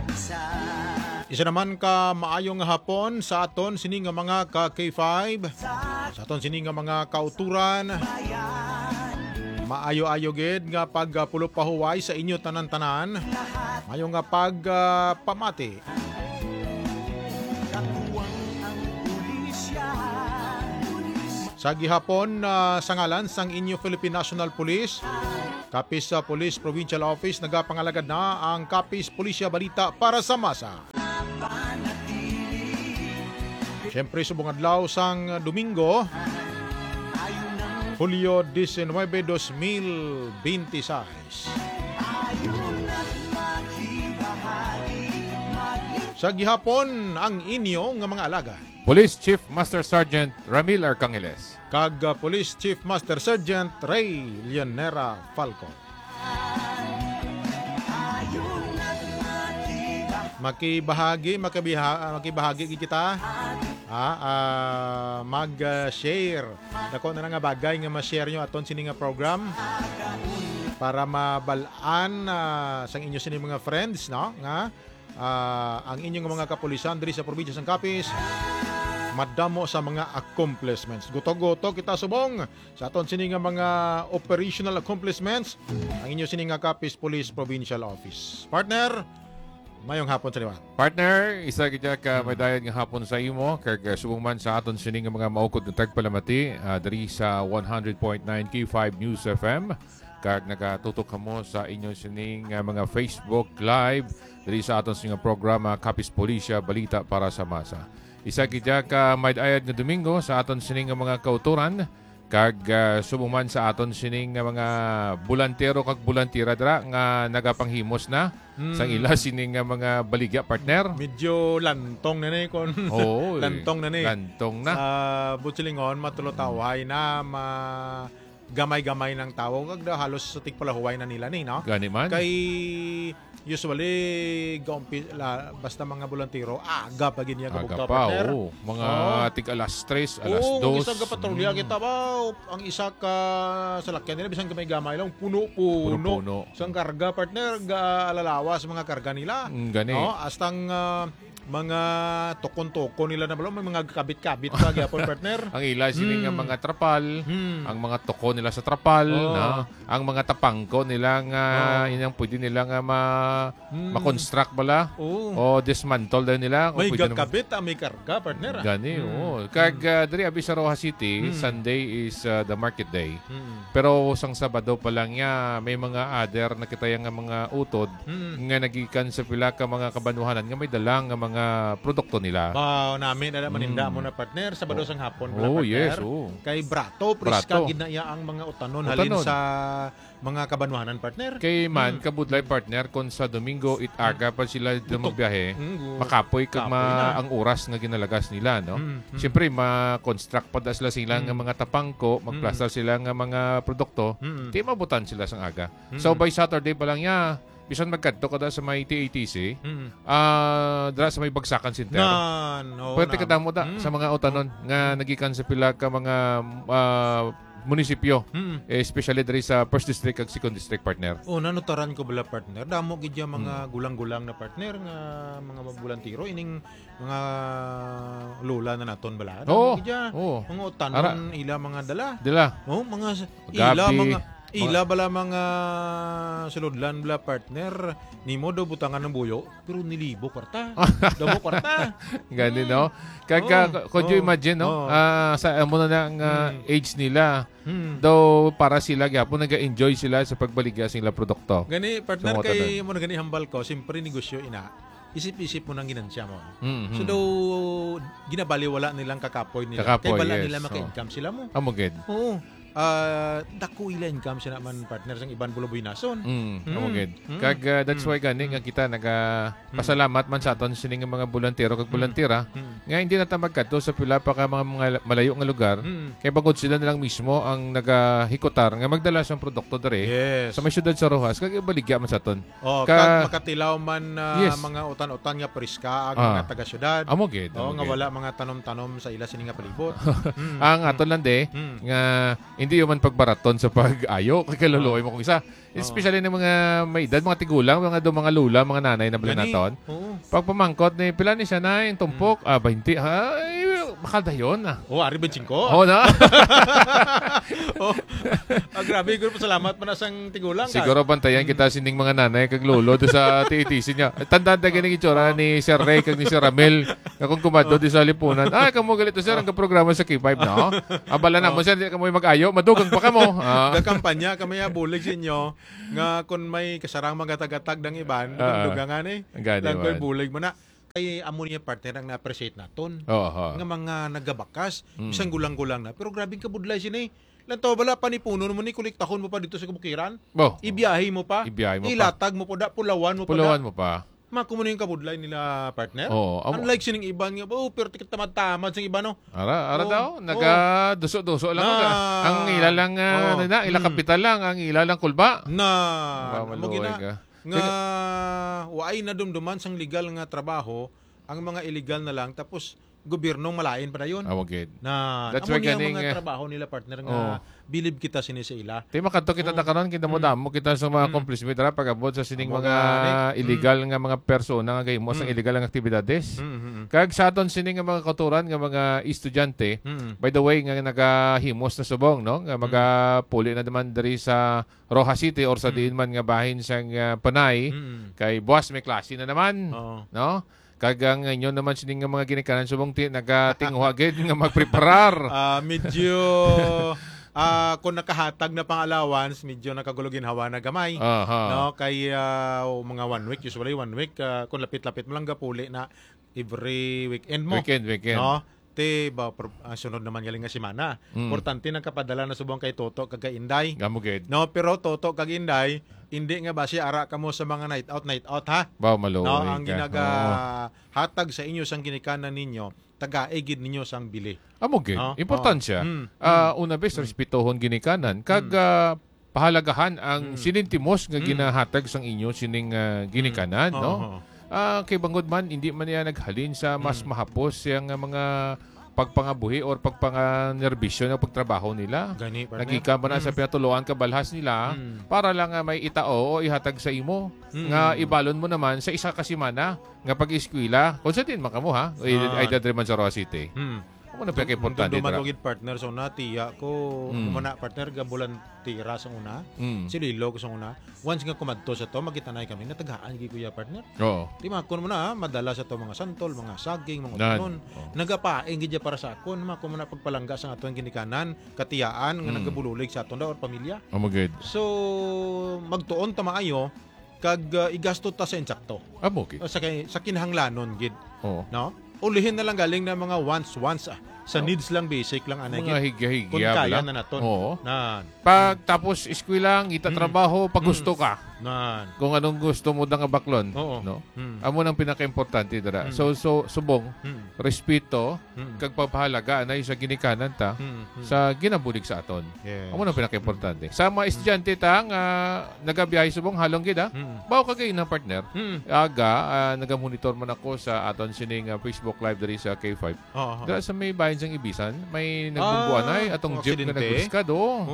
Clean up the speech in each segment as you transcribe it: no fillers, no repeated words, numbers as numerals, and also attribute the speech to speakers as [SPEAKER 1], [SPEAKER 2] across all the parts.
[SPEAKER 1] Isa naman ka maayong hapon sa aton sini nga mga ka K5, sa aton sini nga mga kauturan. Maayo-ayo gid nga pagpulo pahuway sa inyo tanan-tanan. Mayo nga pamati. Sa gihapon sa ngalan sang inyo Philippine National Police, Capiz Police Provincial Office, nagapangalagad na ang Capiz Pulisya Balita para sa masa. Siyempre subong adlaw sang Domingo, Hulyo 19, 2026. Sa gihapon ang inyo nga mga alaga.
[SPEAKER 2] Police Chief Master Sergeant Ramil Arcangeles.
[SPEAKER 1] Kag Police Chief Master Sergeant Ray Leonera Falco. Makibahagi kita. Mag-share. Dako na nga bagay nga ma-share nyo aton sini nga program para mabalaan sang inyo sini mga friends, no? Nga ang inyong mga kapulisan diri sa probinsya sang Capiz madamo sa mga accomplishments. Guto-guto kita subong sa aton sini nga mga operational accomplishments ang inyo sini nga Capiz Police Provincial Office. Partner, mayong hapon sa liwan.
[SPEAKER 2] Partner, isa kita ka madayon nga hapon sa imo kag subong man sa aton sini nga mga maukod nga tagpalamati diri sa 100.9 K5 News FM kag nagatutok kamo sa inyo sini nga mga Facebook Live diri sa aton sini nga programa Capiz Pulisya Balita para sa masa. Isa kita ka maydayad nga Domingo sa aton sini nga mga kauturan kag subong man sa aton sini nga mga bulantero kag bulantira dira nga nagapanghimos na sang ila sini nga mga baligya, partner.
[SPEAKER 1] Medyo lantong na ni kon.
[SPEAKER 2] Oo,
[SPEAKER 1] lantong na ni.
[SPEAKER 2] Lantong na.
[SPEAKER 1] Butsilingon matulotaway na gamay-gamay ng tao kag halos sa tigpalahuway na nila ni, no?
[SPEAKER 2] Gani man.
[SPEAKER 1] Kay usually basta mga volunteero aga pa gid niya kabugta, partner.
[SPEAKER 2] Mga tig alas 3, alas 2.
[SPEAKER 1] Oo, isang patrolya kita ba ang isa ka salakyan nila bisan gamay-gamay lang puno-puno. Sang karga, partner, alalawas mga karga nila.
[SPEAKER 2] Gani.
[SPEAKER 1] No, astang mga tokon-tokon nila na balo, may mga kabit-kabit pa gyapon, partner.
[SPEAKER 2] Ang ila sini nga mga trapal, ang mga tokon nila sa trapal, na ang mga tapangko nila nga inyang pwede nila nga ma-construct bala o dismantle daw nila.
[SPEAKER 1] May gagabit may karga, partner.
[SPEAKER 2] Gani, kag diri abi sa Rojas City, Sunday is the market day. Pero sang Sabado pa lang ya may mga other na kita nga mga utod nga nagikan sa pila ka mga kabanuhanan nga may dalang nga mga produkto nila.
[SPEAKER 1] Namin na maninda mo na, partner, Sabado sang hapon pala, partner.
[SPEAKER 2] Yes,
[SPEAKER 1] Kay Brato, priska ginaya ang mga utanon halin sa mga kabanwanan, partner.
[SPEAKER 2] Kay man kabudlay, partner, kon sa Domingo aga pa sila magbiyahe, makapoy kag ang oras nga ginalagas nila, no? Siyempre ma-construct pa sila nga mga tapangko, magplaster sila nga mga produkto, di mabutan sila sang aga. So by Saturday pa lang bisan magkadto kada sa may TATC, dira sa may Bagsakan Center. Pwede ka damo sa mga utanon nga nagikan sa pila ka mga munisipyo, especially diri sa 1st District ag 2nd District, partner.
[SPEAKER 1] Nanutaran ko bala, partner. Damo gid mga gulang-gulang na, partner, nga mga volunteero ining mga lola na naton bala. Damo gid mga utanon ila mga dala. Mga ila mga ila bala mga sulodlan bala, partner, nimo do butangan ng buyo pero nilibo kwarta. Damo kwarta.
[SPEAKER 2] Gani, no? Kag could you imagine, no? Sa amo na ng age nila. Though para sila gyapon naga-enjoy sila sa pagbaligya sila produkto.
[SPEAKER 1] Gani, partner, kay mo na gani hambal ko, simpre negosyo isip-isip mo nang ginansya mo. So daw ginabaliwala nilang kakapoy nila. Kay bala nila maka-income sila mo.
[SPEAKER 2] Amoged.
[SPEAKER 1] Oo. Dako ila income siya naman, partner, sang iban buloboy nason.
[SPEAKER 2] Kag that's why gani nga kita pasalamat man sa aton sini nga mga volunteero kag volunteera nga hindi na ta magkadto sa pila pa ka mga malayo nga lugar kay bagod sila nilang mismo ang nagahikotar nga magdala sang produkto diri sa may syudad sa Rojas kag ibaligya man sa aton.
[SPEAKER 1] Kag makatilaw man mga utan-utan nga priska ang mga taga syudad. Nga wala mga tanom-tanom sa ila sini nga palibot.
[SPEAKER 2] Ang aton lang nga hindi man pagbaraton sa pag-ayo. Kaya kaluluoy mo kung isa. Especially ng mga may edad, mga tigulang, mga lula, mga nanay na naton. Pag pamangkot ni pila ni siya na yung tumpok, 20. Ay, makada yun.
[SPEAKER 1] Ari 25.
[SPEAKER 2] Na.
[SPEAKER 1] Grabe, siguro salamat pa na sang tigulang.
[SPEAKER 2] Siguro bantayan kita sining mga nanay kag lolo do sa tiitisi niya. Tandaan na ganing itsura ni Sir Ray kag ni Sir Ramel. Kung kumado di sa lipunan. Kamo galito sir ang programa sa K5 no. Abala na mo sir, di ka mo mag-ayo, madugang pa kamo.
[SPEAKER 1] Kampanya kami bulig sa inyo nga kung may kasarang mga tagatag ng iban, dugang nga ni. Lang ko'y bulig mo na. Kay amo niya partner ang na-appreciate naton. Nga mga nagabakas, isang gulang-gulang na. Pero grabing kabudlay sini. Lanto bala panipuno mo ni kuliktahon mo pa dito sa kabukiran. Ibiyahe mo pa. Ilatag mo pa da, pulawan mo pa. Makumo yung kabudlay nila partner. Unlike sining iban nga, pero tikit tamad-tamad sing iba no.
[SPEAKER 2] Ara daw, naga-duso-duso lang ang ila lang ila kapital lang, ang ila lang kulba.
[SPEAKER 1] Nga waay na dumduman sang legal nga trabaho, ang mga illegal na lang tapos gobyernong malain pa na yun.
[SPEAKER 2] That's why
[SPEAKER 1] ganing mga trabaho nila partner nga bilib kita sini sa ila.
[SPEAKER 2] Ti makanto kita ta karon kita mo damo kita sa mga accomplishment dara pag-abot sa sining mga illegal nga mga persona nga gahimo sang illegal nga aktibidades. Kag sa aton sining nga mga kauturan nga mga estudyante, by the way nga nagahimos na subong no nga magapuli na naman diri sa Roja City or sa diin man nga bahin sang Panay kay boss may klase na naman no. Kagang inyo naman sining nga mga ginikanan subong nagatingwagid nga magpreparar.
[SPEAKER 1] Medyo kung nakahatag na pang allowance, medyo nakagulugin hawa na gamay. No, kay mga 1 week, usually 1 week kung lapit-lapit mo lang gapuli na every weekend mo.
[SPEAKER 2] Weekend.
[SPEAKER 1] No? Sunod naman galing nga simana. Importante nang kapadala na subong kay Toto kag kay Inday.
[SPEAKER 2] Gamugid.
[SPEAKER 1] No, pero Toto kag Inday, hindi nga ba siya ara kamo sa mga night out ha?
[SPEAKER 2] Maluoy
[SPEAKER 1] no, ang hatag sa inyo sang ginikanan ninyo, taga-egid ninyo sang bili.
[SPEAKER 2] Amugid. Importansya. Una bes respetohon ginikanan kag pahalagahan ang sinintimos nga ginahatag sang inyo sining ginikanan, no? Kay bangod man hindi man niya naghalin sa mas mahapos yang mga pagpangabuhi or pagpanganerbisyo ng pagtrabaho nila. Nagika ba na sa pinatuluan kabalhas nila para lang may itao o ihatag sa imo nga ibalon mo naman sa isa ka semana nga pag-eskwela. Kung sa din makamu ha, ay dadreman sa Roa City. Ano na pinaka-importante
[SPEAKER 1] dira? Dumagogid partner sa una, tiya ko, umana partner, gabulan tira sa una, si Lilo ko sa una. Once nga kumadto sa to, magitanay kami, nataghaan gi kuya partner. Di makon mo na, madala sa to mga santol, mga saging, mga tunon. Nagapaing gidya para sa akon, makon mo na pagpalangga sa aton ginikanan, katiyaan, nga nagabululig sa aton da or pamilya. So, magtuon ta maayo, kag igasto ta sa insakto. Sa kinahanglanon gid. No? Ulihin na lang galing na mga wants sa needs lang, basic lang anay.
[SPEAKER 2] Mga higya-higya
[SPEAKER 1] kung kaya na naton.
[SPEAKER 2] Pag tapos eskwela, itatrabaho, pag gusto ka. Kung anong gusto mo nga baklon. No? Amo nang pinaka-importante dara. So subong, respeto, kag pagpahalaga anay sa ginikanan ta, sa ginabulig sa aton. Amo nang pinaka-importante. Sa mga estudyante ta nga nagabiyahe subong halong gid ha. Bawo kagay na partner. Aga nagamonitor man ako sa aton sining Facebook Live diri sa K5. Dira sa may bayan sang Ibisan, may nagbungguan ay atong jeep nga nagbuskad.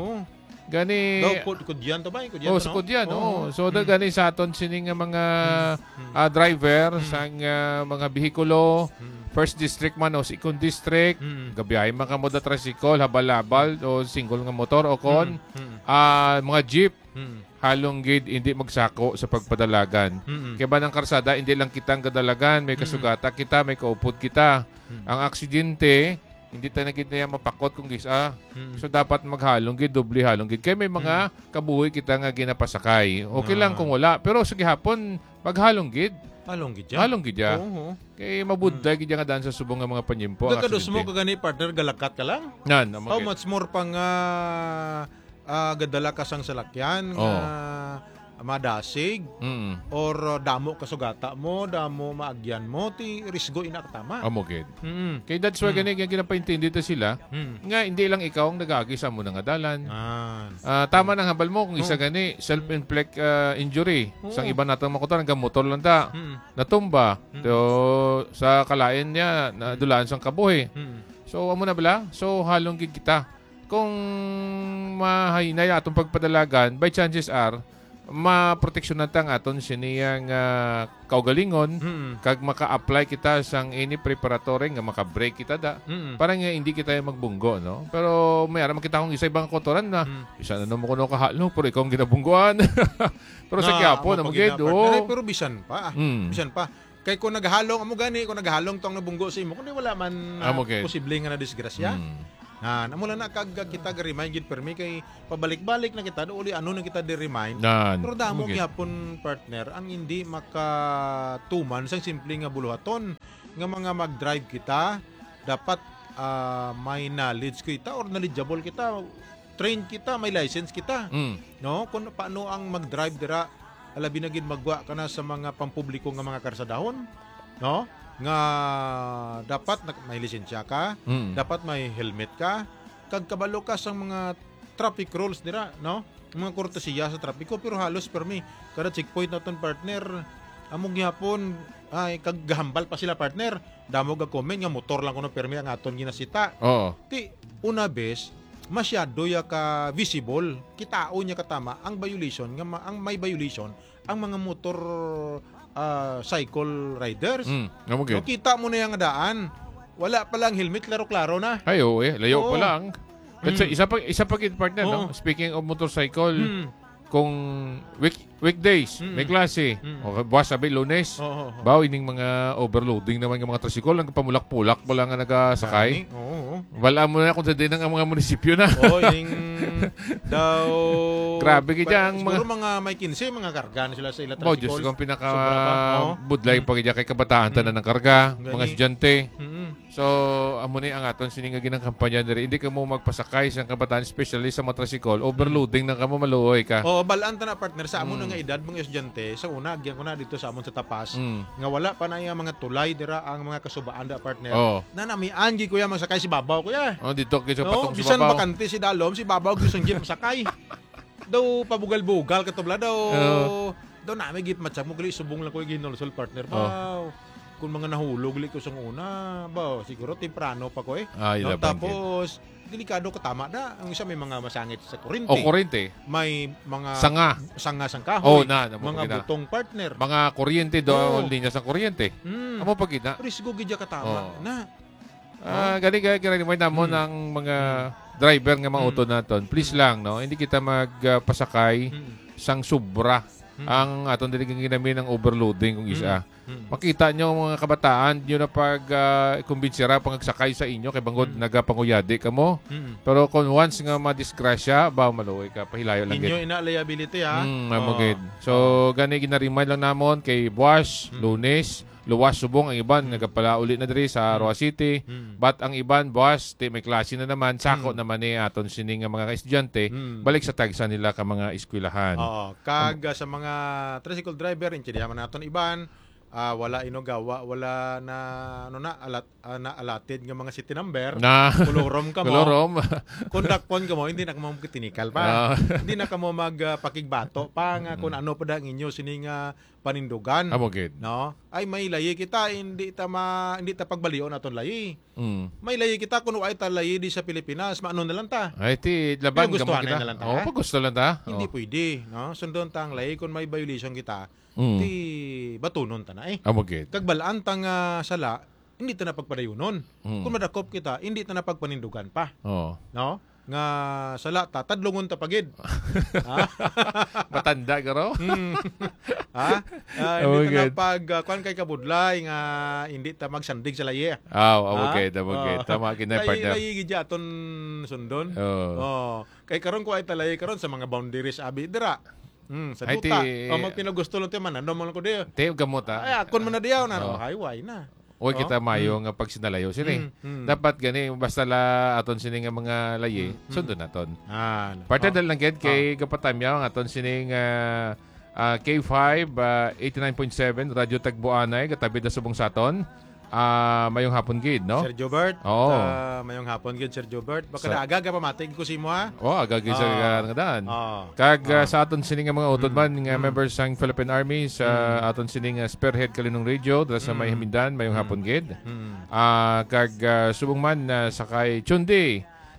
[SPEAKER 2] Gani
[SPEAKER 1] kudyan to ba?
[SPEAKER 2] Kudyan. So gani sa aton sining mga driver sang mga bihikulo, first district man o second district, gabiyahe man kamo da tricycle, habal-habal o single nga motor o kon mga jeep. Halong gid hindi magsako sa pagpadalagan. Kaya ba ng karsada, hindi lang kitang kadalagan, may kasugata kita, may kaupod kita. Ang aksidente, hindi tayo nagid na mapakot kung gisa. So dapat maghalong gid, doble halong gid. Kaya may mga kabuhi kita nga ginapasakay. Okay lang kung wala. Pero sa gihapon, maghalong gid. Halong gid ya. Kaya mabudlay gid nga daan sa subong nga mga panyimpo.
[SPEAKER 1] Nagkados mo kagani partner, galakat ka lang? How much more pang gadala ka sang salakyan madasig or damo kasugata mo, damo maagyan mo, ti risgo inakatama.
[SPEAKER 2] Amogid. Kaya that's why gani ginapaintindi ta sila nga hindi lang ikaw ang nagagisa mo nga dalan. Tama nang habal mo kung isa gani self-inflict injury. Sang iba natang makutan hanggang motor lang ta. Natumba. So, sa kalain niya nadulaan sang kabuhi. So amo na bala. So halong gid kita kung mahahinay atong pagpadalagan, by chances are, maproteksyon na tang aton siniyang kaugalingon kag maka-apply kita sang any preparatory nga maka-break kita da para nga hindi kita magbunggo, no? Pero mayara makita kong isa ibang kotoran na isa na mo kuno kahalo pero ikaw ang ginabungguan. Pero sa Quiapo na magid
[SPEAKER 1] pero bisan pa. Bisan pa. Kay kung naghalong amo gani, kung naghalong tong nabunggo sa imo, kundi wala man posible nga na disgrasya. Amo lang na kag kita ga-remind gid permi kay pabalik-balik na kita uli ano na kita di-remind. Pero damo gyapon partner ang hindi makatuman sang simple nga buluhaton nga mga mag-drive kita dapat may knowledge kita or knowledgeable kita, trained kita, may license kita. No, kung paano ang mag-drive dira alabi na gid magwa kana sa mga pampubliko nga mga karsadahon, no? Nga dapat may lisensya ka, dapat may helmet ka, kag kabalo ka sa mga traffic rules dira, no? Mga kortesiya sa trapiko pero halos permi kada checkpoint naton partner among gyapon ay kag gahambal pa sila partner. Damo ga comment nga motor lang kuno permi ang aton ginasita. Ti una bes masyado ya ka visible, kitao niya katama ang violation nga ang may violation ang mga motor cycle riders. So, kita mo na yung daan. Wala pa lang helmet, klaro-klaro na.
[SPEAKER 2] Ayo layo pa lang. Let's say, isa pa partner, no? Speaking of motorcycle, kung weekdays, may klase, o buwas sabi, Lunes, baw ining mga overloading naman ng mga tricycle, ang pamulak-pulak pa lang nga nagasakay. Wala mo na kung sa din ang mga munisipyo na.
[SPEAKER 1] Daw
[SPEAKER 2] grabe kaya ang
[SPEAKER 1] siguro mga may 15 mga karga na sila sa ila
[SPEAKER 2] tricycle. Diyos kung pinaka-budlay pa kaya kay kabataan tanan ng karga, mga estudyante. So, amo ni ang aton sininga ginang kampanya diri. Hindi ka mo magpasakay sa kabataan, especially sa mga tricycle, overloading na kamo maluoy ka.
[SPEAKER 1] Balaan ta na partner sa amon nga edad mga estudyante sa una agyan ko na dito sa amon sa Tapas nga wala pa na yung mga tulay dira ang mga kasubaan da partner. Na nami angi kuya masakay si babaw kuya.
[SPEAKER 2] Dito kay sa patong si
[SPEAKER 1] bisan
[SPEAKER 2] babaw.
[SPEAKER 1] bakante si Dalom si babaw gusto ngi masakay. Daw pabugal-bugal katubla daw. Daw nami git matsak mo gali subong lang ko ginolsol partner. Kung mga nahulog liko sa una, siguro temprano pa ko tapos delikado katama da. Ang isa may mga masangit sa kuryente.
[SPEAKER 2] Kuryente.
[SPEAKER 1] May mga sanga sang kahoy. Mga butong partner.
[SPEAKER 2] Mga kuryente do linya sa kuryente. Amo pag ina.
[SPEAKER 1] Risgo gid katama na.
[SPEAKER 2] Gani remind namo ng mga driver nga mga auto naton. Please lang, no, hindi kita magpasakay sang sobra ang aton dili ginamin ng overloading kung isa. Makita nyo mga kabataan nyo na pag kumbinsira pangagsakay sa inyo kay bangod nagapanguyadi ka mo. Pero kung once nga madisgrasya maluoy ka pahilayo lang
[SPEAKER 1] inyo ina liability
[SPEAKER 2] So gani gina-remind lang namon kay Buwas, Lunes, Luwas subong ang iban nagapalauli na diri sa Roa City. But ang iban Buwas may klase na naman sako naman ni aton sining mga estudyante balik sa tagsa nila ka mga eskwelahan.
[SPEAKER 1] Kag sa mga tricycle driver intindihan naton iban wala inogawa, wala na allotted nga mga city number. Kolorom ka mo. Kondakpon ka mo, hindi na ka mo tinikal pa. Hindi na ka mo magpakigbato pa nga kung ano pa ang inyo sining panindugan. No? Ay may layi kita, hindi ta pagbalion aton layi. May layi kita kuno ay ta layi di sa Pilipinas, maano na lang ta.
[SPEAKER 2] Ay ti laban
[SPEAKER 1] ka mo kita.
[SPEAKER 2] Pag gusto lang ta.
[SPEAKER 1] Hindi pwede, no? Sundon ta ang layi kung may violation kita. Ti batunon ta na Kag balaan ta nga sala, hindi ta na pagpadayunon. Kung madakop kita, hindi ta na pagpanindugan pa. No? Nga sala ta tadlungon ta pagid.
[SPEAKER 2] Matanda ka raw?
[SPEAKER 1] Hindi ta na kuan kay kabudlay nga hindi ta magsandig sa layi.
[SPEAKER 2] Tama kinay partner.
[SPEAKER 1] Layi gid aton sundon. Kay karon ko ay talay karon sa mga boundaries abi dira. Sa duta. Magpinagusto lang tayo man. Ano mo lang ko diyo.
[SPEAKER 2] Tayo gamot
[SPEAKER 1] kun man na diyaw na. Highway na.
[SPEAKER 2] Huwag kita mayo nga pag sinalayo sila. Dapat gani, basta la aton sining nga mga layi, sundon naton. Parte lang kay kapatamyaw ang aton sining K5 89.7 Radyo Tagbuanay katabi da subong saton. Mayong hapon gid, no?
[SPEAKER 1] Sir Jobert. Mayong hapon gid Sir Jobert. Baka aga pamatig ko si mo ha.
[SPEAKER 2] Aga gid sa daan. Kag sa aton sining nga mga utod man nga members sang Philippine Army sa aton sining spearhead kalinong radio dala sa may Hamindan mayong hapon gid. Kag subong man sakay Chundi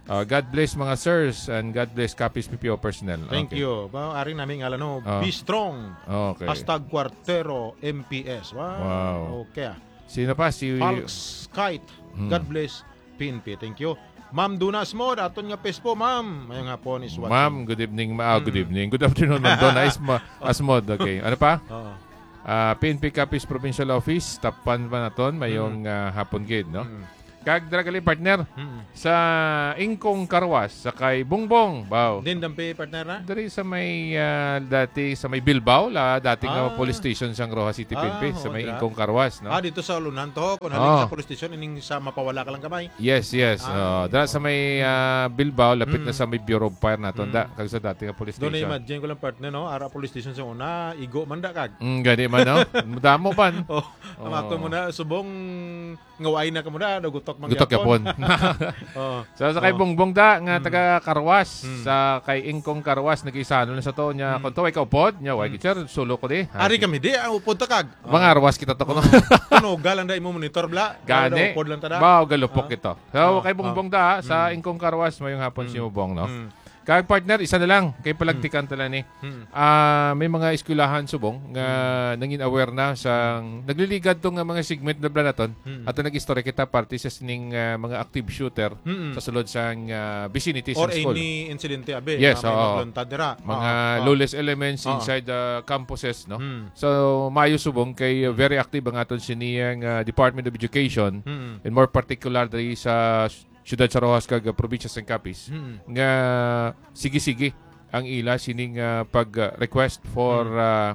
[SPEAKER 2] God bless mga sirs and God bless Capiz PPO personnel.
[SPEAKER 1] Thank
[SPEAKER 2] Okay.
[SPEAKER 1] you. Ari namin alam be strong.
[SPEAKER 2] Okay.
[SPEAKER 1] #Cuartero MPS.
[SPEAKER 2] Wow.
[SPEAKER 1] Okay.
[SPEAKER 2] Sino pa? Si
[SPEAKER 1] Falks Kite. God bless PNP. Thank you. Ma'am Dunas mo, aton nga pespo, ma'am. Mayong hapon is watching.
[SPEAKER 2] Ma'am, good evening. Good evening. Good afternoon, ma'am. Donna Asmod. Okay. Ano pa?
[SPEAKER 1] Oo.
[SPEAKER 2] PNP Capiz Provincial Office, tapan pa naton, mayong hapon gid, no? Kag dragali partner sa Ingkong Karwas sa kay Bongbong. Wow.
[SPEAKER 1] Din dampi partner na?
[SPEAKER 2] Dari sa may dati sa may Bilbao dati nga police station sang Rojas City PNP sa may
[SPEAKER 1] dra.
[SPEAKER 2] Ingkong Karwas, no?
[SPEAKER 1] Dito sa Lunan to. Kung halin sa police station, ining sa mapawala ka lang kamay.
[SPEAKER 2] Yes. Dara sa may Bilbao, lapit na sa may Bureau of Fire naton da kag sa dati nga police
[SPEAKER 1] Doon
[SPEAKER 2] station.
[SPEAKER 1] na-imagine ko lang partner, no? Ara police station sa una, igo man da kag.
[SPEAKER 2] Gani man, no? Damo pan.
[SPEAKER 1] Amakon mo na, subong ngaway na ka mo na, nagutok
[SPEAKER 2] Gutok yapon. So sa kay Bongbong da nga taga Karwas sa kay Ingkong Karwas nag-isano na sa to nya kon to way kaupod nya way sir sulo ko di.
[SPEAKER 1] Ari kami di, upod ta kag.
[SPEAKER 2] Mga arwas kita to kuno.
[SPEAKER 1] Ano, galang da imo monitor bla.
[SPEAKER 2] Gani.
[SPEAKER 1] Upod lang tada.
[SPEAKER 2] Bao galupok ito. So kay Bongbong da sa Ingkong Karwas mayong hapon si Bongbong, no. Kag partner isa na lang kay palagtikan tala ni. May mga eskwelahan subong nga nangin aware na sa nagliligad tong mga segment na naton at nag-istorya kita parte sa sining mga active shooter sa sulod sang vicinity
[SPEAKER 1] Or
[SPEAKER 2] sa school.
[SPEAKER 1] any incidente abe.
[SPEAKER 2] Yes,
[SPEAKER 1] may
[SPEAKER 2] oo.
[SPEAKER 1] magluntad dira.
[SPEAKER 2] Mga lawless elements inside the campuses, no. So maayo subong kay very active ang aton siniyang Department of Education and more particular diri sa Siyudad sa Rojas kag probinsya sa Capiz nga sige ang ila sining pag-request for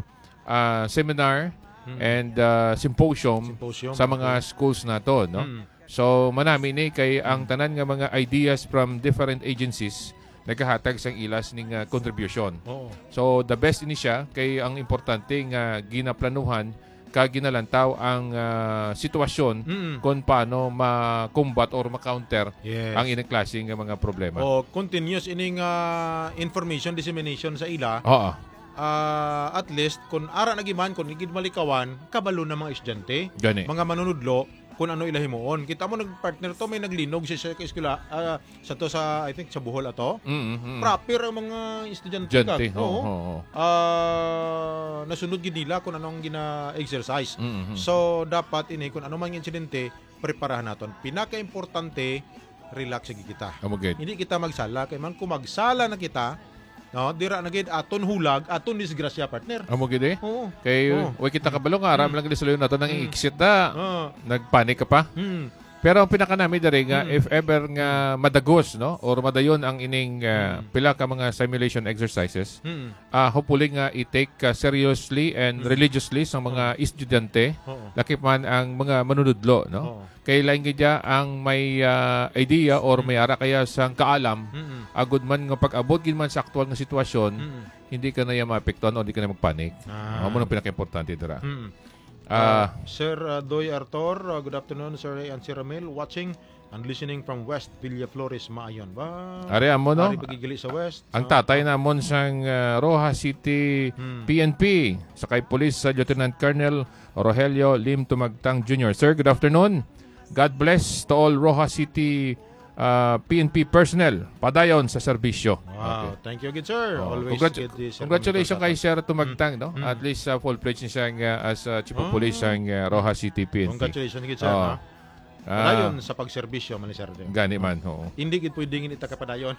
[SPEAKER 2] seminar and symposium sa mga schools nato, no. So manami ni kay ang tanan nga mga ideas from different agencies nagahatag sang ila sining contribution. So the best ini siya kay ang importante nga ginaplanuhan kag ginalantaw ang sitwasyon kung paano ma-combat or ma-counter ang inang klaseng mga problema.
[SPEAKER 1] O continuous ining information dissemination sa ila.
[SPEAKER 2] Oo.
[SPEAKER 1] At least kung ara nagiman kung igid malikawan kabalo na mga estudyante,
[SPEAKER 2] Gani.
[SPEAKER 1] mga manunudlo kung ano ila himuon. Kita mo nagpartner to may naglinog siya sa eskwela sa to sa I think sa Bohol ato. Proper ang mga estudyante
[SPEAKER 2] Estudyante,
[SPEAKER 1] kag.
[SPEAKER 2] oo.
[SPEAKER 1] Nasunod gid nila kung anong gina-exercise. So dapat ini kung ano mang insidente preparahan naton. Pinaka-importante relax gyud kita.
[SPEAKER 2] Amugid.
[SPEAKER 1] Hindi kita magsala kay man kung magsala na kita, no, dira na gid aton hulag, aton disgrasya partner.
[SPEAKER 2] Amugid eh.
[SPEAKER 1] Oo.
[SPEAKER 2] Kay way kita kabalo nga aram lang disuluyon nato nang i-exit na. Nagpanik ka pa. Pero ang pinakanami dari nga if ever nga madagos, no, or madayon ang ining pila ka mga simulation exercises, hopefully nga i-take seriously and religiously sa mga estudyante, lakip man ang mga manunudlo, no. Kay lain gidya ang may idea or may ara kaya sang kaalam, agud man nga pag-abot gid man sa aktual nga sitwasyon, hindi ka na maapektuhan o hindi ka na magpanik. Amo nang pinaka-importante dira.
[SPEAKER 1] Sir Doy Artor, good afternoon Sir Ray and Sir Ramil, watching and listening from West Villaflores, Maayon.
[SPEAKER 2] Ari amo no.
[SPEAKER 1] Ari pagigili sa West.
[SPEAKER 2] Ang tatay namon sang Rojas City PNP sakay Police sa Lieutenant Colonel Rogelio Lim Tumagtang Jr. Sir, good afternoon. God bless to all Rojas City PNP personnel padayon sa serbisyo.
[SPEAKER 1] Wow, thank you again sir. Always get this.
[SPEAKER 2] Congratulations kay Sir Tumagtang, no. At least full-fledged niya as Chief of Police sang Rojas City PNP.
[SPEAKER 1] Congratulations again sir. Padayon sa pagserbisyo man sir.
[SPEAKER 2] Gani man, oo.
[SPEAKER 1] Hindi gid pwedeng ita ka padayon.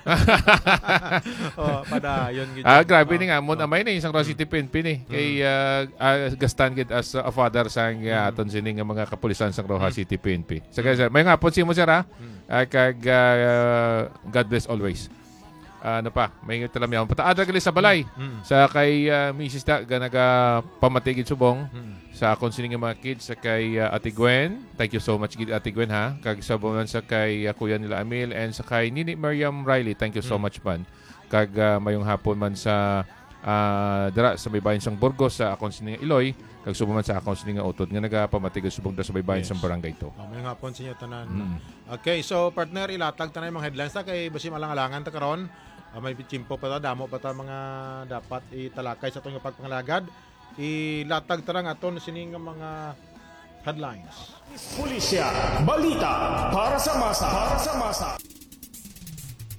[SPEAKER 1] Padayon gid.
[SPEAKER 2] Grabe ni nga mo amay ni isang Rojas City PNP ni kay gastan gid as a father sang aton sining nga mga kapulisan sang Rojas City PNP. So guys, may nga pon si mo sir ha. Kag God bless always. Ano pa, may talam yaw. Pataada gali sa balay. Sa kay Mrs. Da, ganaga pamatigid subong. Sa akong sining mga kids, sa kay Ate Gwen. Thank you so much, Ate Gwen ha. Kag sa buwan sa kay Kuya nila Amil. And sa kay Nini Miriam Riley. Thank you so much man. Kag mayong hapon man sa dara sa may bayan sang Burgos sa akong sining Iloy. Kag subong man sa akong sining Utod. Nga nagapamatigid subong da sa may bayan sang barangay to.
[SPEAKER 1] May hapon sa inyo tanan. Okay, so partner, ilatag tanay mga headlines ta kay basim alang-alangan ta karon. May chimpo pa ta, damo pa ta mga dapat italakay sa itong pagpangalagad. Ilatag ta lang aton sining mga headlines.
[SPEAKER 3] Pulisya, balita para sa masa.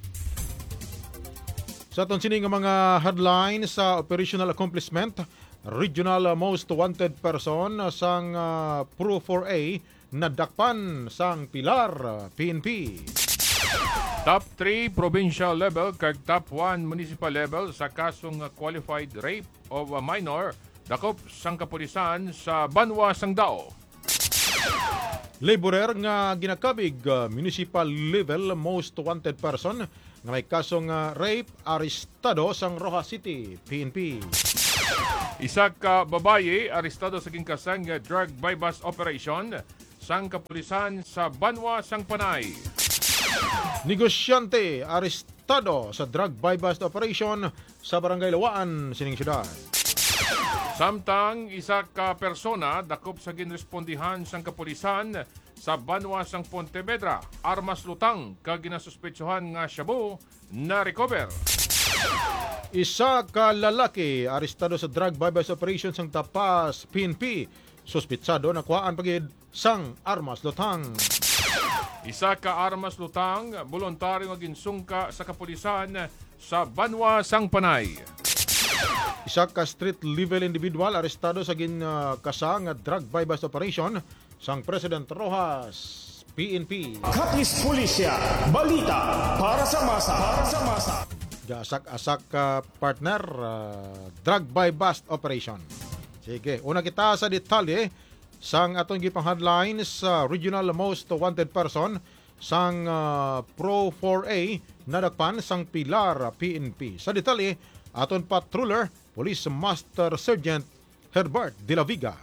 [SPEAKER 1] Sa aton sini nga mga headlines sa operational accomplishment, regional most wanted person sang Pro 4A nadakpan sang Pilar PNP.
[SPEAKER 2] Top 3 provincial level kag top 1 municipal level sa kasong qualified rape of a minor dakop sang kapulisan sa Banwa sang Dao.
[SPEAKER 1] Laborer nga ginakabig municipal level most wanted person nga may kasong rape arestado sang Rojas City PNP.
[SPEAKER 2] Isa ka babaye arestado sa ginkasang drug bypass operation sang kapulisan sa Banwa sang Panay.
[SPEAKER 1] Negosyante arestado sa drug bypass operation sa Barangay Lawaan, sining syudad.
[SPEAKER 2] Samtang isa ka persona dakop sa ginrespondihan sang kapulisan sa Banwa sang Pontevedra, armas lutang kag ginasuspetsuhan nga shabu na recover.
[SPEAKER 1] Isa ka lalaki arestado sa drug bypass operation sang Tapas PNP, suspitsado na kuhaan pagid sang armas lutang.
[SPEAKER 2] Isa ka armas lutang voluntaryo nga ginsungka sa kapulisan sa Banwa sang Panay.
[SPEAKER 1] Isa ka street level individual arestado sa kasang drug bypass operation sang President Rojas PNP.
[SPEAKER 3] Kapis Pulisya, balita para sa masa.
[SPEAKER 1] Gasak-asak partner drug bypass operation. Sige, una kita sa detalye sang atong gipang headlines sa regional most wanted person sang Pro 4A nadakpan sang Pilar PNP. Sa detalye, aton patroller Police Master Sergeant Herbert De La Viga.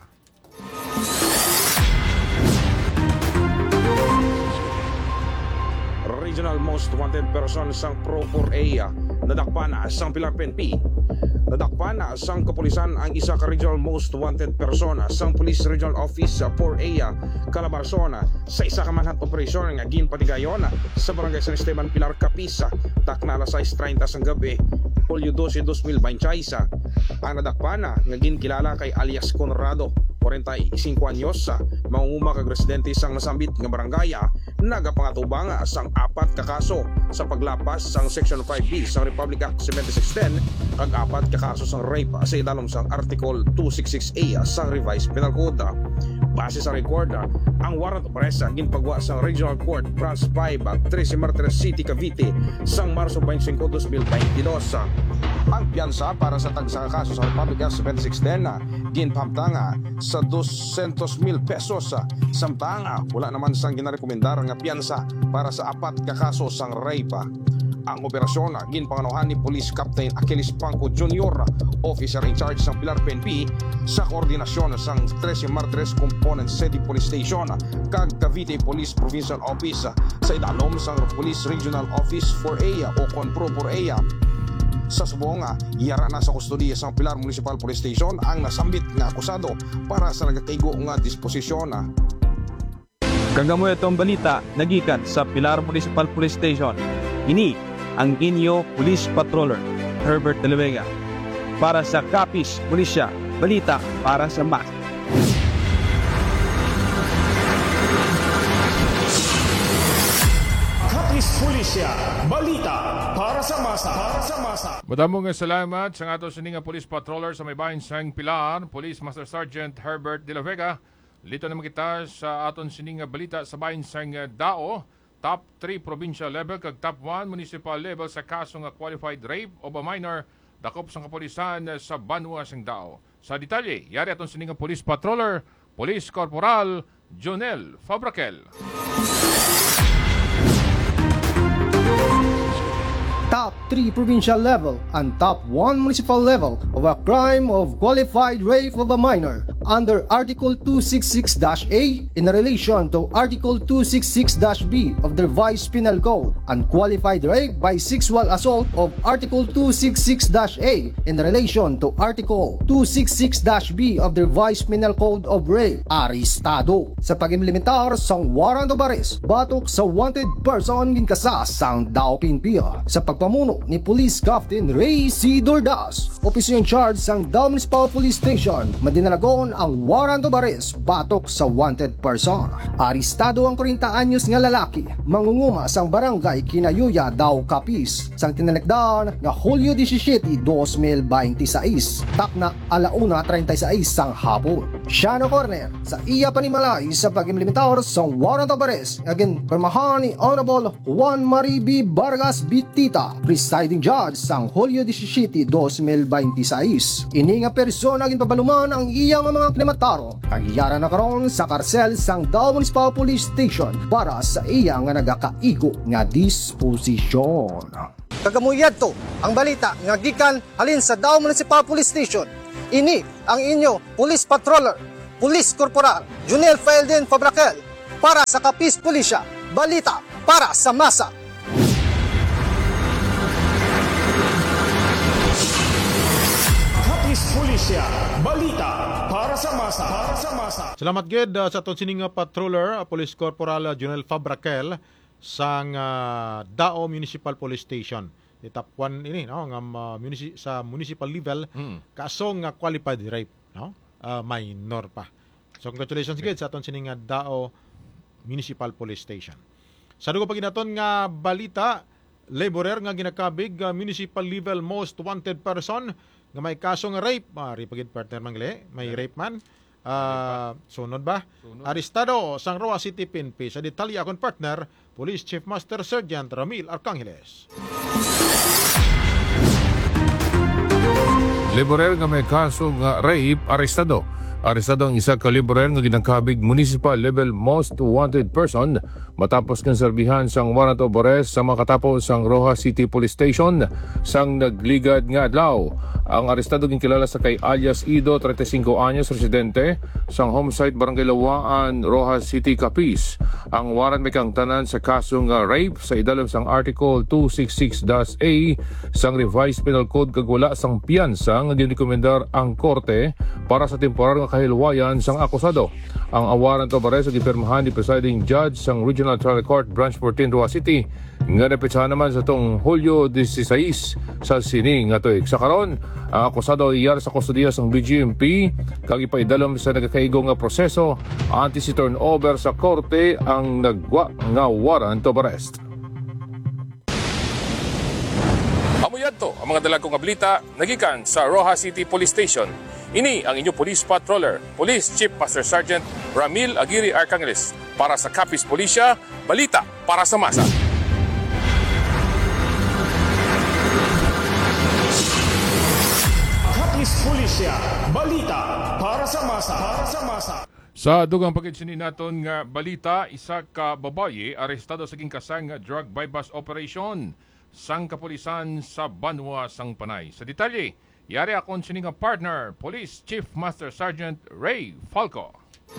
[SPEAKER 4] Regional most wanted person sang Pro 4A nadakpan sang Pilar PNP. Nadakpan sang kapulisan ang isa ka regional most wanted person sang Police Regional Office 4A Calabarzon sa isa ka manhunt operation nga ginpatigayon sa Barangay San Esteban, Pilar, Capiz, takna alas 6:30 sang gabi, Hulyo 12, 2026. Ang nadakpan nga ginkilala kay alias Conrado, 45 anyos, mangunguma kag residente sang nasambit nga barangay, nagapangatubang sang 4 ka kaso sa paglapas sang Section 5B sang Republic Act 7610 kag 4 ka kaso sang rape sa idalom sang Article 266A sang Revised Penal Code. Base sa record, ang warrant of arrest ginpagwa sa Regional Court Branch 5 13 Martires City, Cavite sang Marso 25, 2022. Ang piyansa para sa tagsa kaso sa Republic Act 7610 ginpamtanga sa 200,000 pesos. Samtang wala naman sang ginarekomendar nga piyansa para sa 4 ka kaso sang rape. Ang operasyon ginpanganuhan ni Police Captain Achilles Panco Jr., officer in charge ng Pilar PNP, sa koordinasyon sang 13 Martires Component City Police Station kag Cavite Police Provincial Office sa idalom sang Police Regional Office 4A o Conpro 4A. Sa subong, iyara na sa kustodiya sang Pilar Municipal Police Station ang nasambit nga akusado para sa nagakaigo nga disposisyon.
[SPEAKER 5] Kagamo itong balita nagikan sa Pilar Municipal Police Station. Ini ang inyo Police Patroller Herbert De La Viga para sa Kapis Pulisya, balita para sa mas.
[SPEAKER 3] Kapis Pulisya, balita para sa masa.
[SPEAKER 2] Madamong nga salamat sa ato sining nga Police Patroller sa may bahin sang Pilar, Police Master Sergeant Herbert De La Viga. Lito naman kita sa aton sining nga balita sa bahin sang Dao. Top 3 provincial level kag top 1 municipal level sa kaso nga qualified rape of a minor dakop sang kapulisan sa Banwa sang Dao. Sa detalye, yari aton sining nga Police Patroller, Police Corporal Jonel Fabrakel.
[SPEAKER 6] Top 3 provincial level and top 1 municipal level of a crime of qualified rape of a minor under Article 266-A in relation to Article 266-B of the Revised Penal Code and qualified rape by sexual assault of Article 266-A in relation to Article 266-B of the Revised Penal Code of Rape. Arestado sa pag-implementar sang warrant of arrest batok sa wanted person ginkasa sang Dao PNP sa pagpamuno ni Police Captain Ray C. Dordas, Officer in Charge sang Dao Municipal Police Station, Madinalagon, karon ang warrant of arrest batok sa wanted person. Arestado ang 40 anyos nga lalaki mangunguma sang barangay Kinayuya, Dao, Capiz sang tinalekdan nga Hulyo 17, 2026 takna 1:36 sang hapon. Siya na corner sa iya panimalay sa pag-implementar sang warrant of arrest agin permahan ni Honorable Juan Marie B. Vargas Bitita, presiding judge sang Hulyo 17, 2026. Ini nga persona agin pabaluman ang iyang mga klimataro. Nagyara na karon sa karsel sang Dao Municipal Police Station para sa iya nga nagakaigo nga disposisyon. Kagamuyad to ang balita nga gikan halin sa Dao Municipal Police Station. Ini ang inyo Police Patroller, Police Corporal Junel Faelden Fabrakel para sa Capiz Pulisya. Balita para sa masa.
[SPEAKER 3] Capiz Pulisya, balita para sa masa.
[SPEAKER 1] Salamat gid sa aton sining patroller Police Corporal Junel Fabrakel sang Dao Municipal Police Station. Di top 1 ini no nga sa municipal level kaso nga qualified rape no minor pa. So congratulations gid sa aton sining Dao Municipal Police Station. Sa dugo pa ginaton nga balita, laborer nga ginakabig municipal level most wanted person nga may kaso nga rape, ripagid partner mangle, may rape man. Sunod ba? Arestado sang Roa City PNP. Sa detalye akong partner, Police Chief Master Sergeant Ramil Arcangeles.
[SPEAKER 2] Laborer nga may kaso nga rape, arestado. Arestado ang isa ka laborer nga ginakabig municipal level most wanted person matapos kang serbihan sang warrant of arrest sa makatapos sang Roja City Police Station sang nagligad nga adlaw. Ang arestado ginkilala sa kay alias Ido, 35 anyos, residente sang homesite Barangay Lawaan, Roja City, Capiz. Ang warrant may kang tanan sa kaso nga rape sa idalom sang Article 266-A sang Revised Penal Code kag wala sang piyansa nga ginrekomendar ang korte para sa temporar nga kahilwayan sang akusado. Ang warrant of arrest gipirmahan ni presiding judge sang Regional Trial Court Branch 14 Roa City nga napetsahan naman sa tong Hulyo 16 sa sining nga tuig. Sa karon, ang akusado iyar sa kustodiya sang BGMP kag ipaidalom sa nagakaigo nga proseso antes si turnover sa korte ang nagwa nga warrant of arrest. Amuyad to ang mga dalag kong ablita nagikan sa Roja City Police Station. Ini ang inyong Police Patroller, Police Chief Master Sergeant Ramil Aguirre Arcangeles para sa Capiz Pulisya, balita para sa masa.
[SPEAKER 3] Capiz Pulisya, balita para sa masa.
[SPEAKER 2] Sa dugang pagkitsinin naton nga balita, isa ka babaye arestado sa ginkasang drug bypass operation sang kapulisan sa Banwa sang Panay. Sa detalye, yari akong sining partner, Police Chief Master Sergeant Ray Falco.